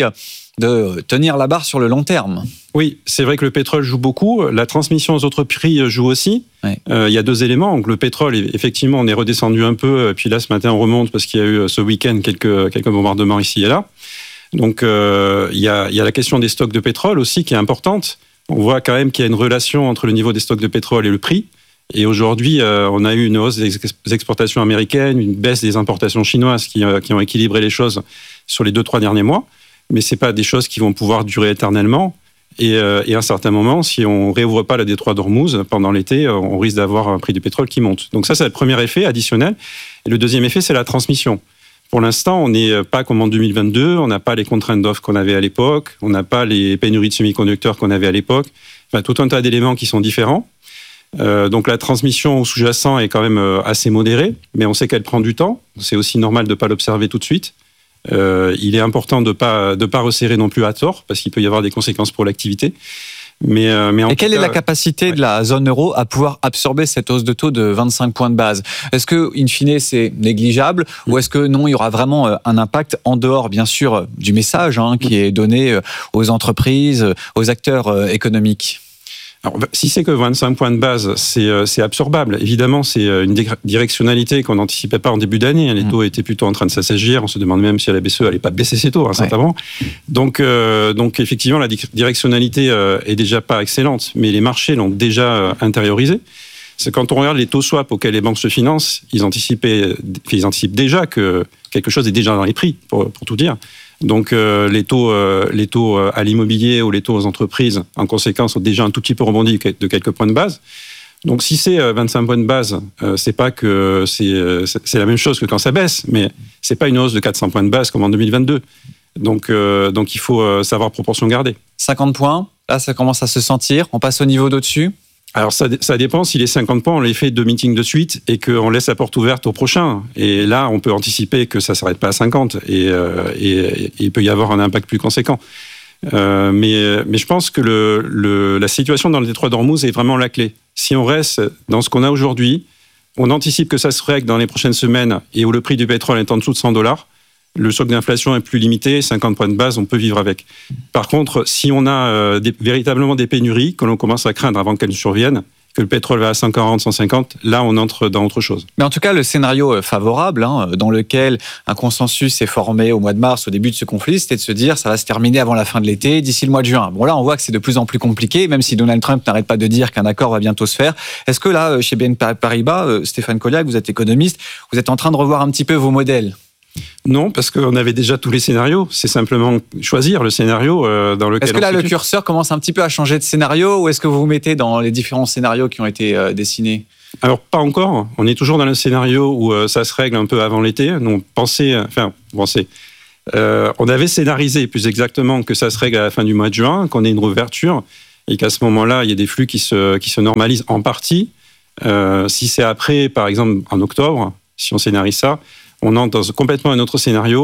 de tenir la barre sur le long terme. Oui, c'est vrai que le pétrole joue beaucoup. La transmission aux autres prix joue aussi. Il oui. euh, y a deux éléments. Donc, le pétrole, effectivement, on est redescendu un peu. Puis là, ce matin, on remonte parce qu'il y a eu ce week-end quelques, quelques bombardements ici et là. Donc, il euh, y, a, y a la question des stocks de pétrole aussi qui est importante. On voit quand même qu'il y a une relation entre le niveau des stocks de pétrole et le prix. Et aujourd'hui, euh, on a eu une hausse des exportations américaines, une baisse des importations chinoises qui, euh, qui ont équilibré les choses sur les deux, trois derniers mois. Mais ce n'est pas des choses qui vont pouvoir durer éternellement. Et, euh, et à un certain moment, si on ne réouvre pas le détroit d'Ormuz pendant l'été, on risque d'avoir un prix du pétrole qui monte. Donc ça, c'est le premier effet additionnel. Et le deuxième effet, c'est la transmission. Pour l'instant, on n'est pas comme en deux mille vingt-deux, on n'a pas les contraintes d'offres qu'on avait à l'époque, on n'a pas les pénuries de semi-conducteurs qu'on avait à l'époque, enfin, tout un tas d'éléments qui sont différents. Euh, donc la transmission au sous-jacent est quand même assez modérée, mais on sait qu'elle prend du temps. C'est aussi normal de ne pas l'observer tout de suite. Euh, il est important de ne pas, de pas resserrer non plus à tort, parce qu'il peut y avoir des conséquences pour l'activité. Mais, euh, mais en Et quelle cas, est la capacité ouais. de la zone euro à pouvoir absorber cette hausse de taux de vingt-cinq points de base? Est-ce que, in fine, c'est négligeable mmh. ou est-ce que non, il y aura vraiment un impact en dehors, bien sûr, du message hein, qui mmh. est donné aux entreprises, aux acteurs économiques? Alors, si c'est que vingt-cinq points de base, c'est, c'est absorbable. Évidemment, c'est une directionnalité qu'on n'anticipait pas en début d'année. Les taux étaient plutôt en train de s'assagir. On se demande même si la B C E n'allait pas baisser ses taux à un certain moment. Donc, euh, donc, effectivement, la directionnalité euh, est déjà pas excellente, mais les marchés l'ont déjà euh, intériorisé. C'est quand on regarde les taux swap auxquels les banques se financent, ils anticipaient, ils anticipent déjà que quelque chose est déjà dans les prix, pour, pour tout dire. Donc euh, les taux, euh, les taux à l'immobilier ou les taux aux entreprises, en conséquence, ont déjà un tout petit peu rebondi de quelques points de base. Donc si c'est vingt-cinq points de base, euh, c'est pas que c'est, c'est la même chose que quand ça baisse, mais c'est pas une hausse de quatre cents points de base comme en deux mille vingt-deux. Donc, euh, donc il faut euh, savoir proportion garder. cinquante points, là ça commence à se sentir, on passe au niveau d'au-dessus. Alors ça, ça dépend, si les cinquante points, on les fait deux meetings de suite et qu'on laisse la porte ouverte au prochain. Et là, on peut anticiper que ça ne s'arrête pas à cinquante et, euh, et, et il peut y avoir un impact plus conséquent. Euh, mais, mais je pense que le, le, la situation dans le détroit d'Ormuz est vraiment la clé. Si on reste dans ce qu'on a aujourd'hui, on anticipe que ça se règle dans les prochaines semaines et où le prix du pétrole est en dessous de cent dollars, le choc d'inflation est plus limité, cinquante points de base, on peut vivre avec. Par contre, si on a euh, des, véritablement des pénuries, que l'on commence à craindre avant qu'elles surviennent, que le pétrole va à cent quarante, cent cinquante, là on entre dans autre chose. Mais en tout cas, le scénario favorable, hein, dans lequel un consensus s'est formé au mois de mars, au début de ce conflit, c'était de se dire ça va se terminer avant la fin de l'été, d'ici le mois de juin. Bon là, on voit que c'est de plus en plus compliqué, même si Donald Trump n'arrête pas de dire qu'un accord va bientôt se faire. Est-ce que là, chez B N P Paribas, Stéphane Colliac, vous êtes économiste, vous êtes en train de revoir un petit peu vos modèles ? Non, parce qu'on avait déjà tous les scénarios. C'est simplement choisir le scénario euh, dans lequel. Est-ce que là, le situe. Curseur commence un petit peu à changer de scénario, ou est-ce que vous vous mettez dans les différents scénarios qui ont été euh, dessinés ? Alors, pas encore. On est toujours dans le scénario où euh, ça se règle un peu avant l'été. Nous, on pensait, enfin, pensait. Euh, on avait scénarisé plus exactement que ça se règle à la fin du mois de juin, qu'on ait une réouverture, et qu'à ce moment-là, il y ait des flux qui se, qui se normalisent en partie. Euh, si c'est après, par exemple, en octobre, si on scénarise ça, on entre dans complètement un autre scénario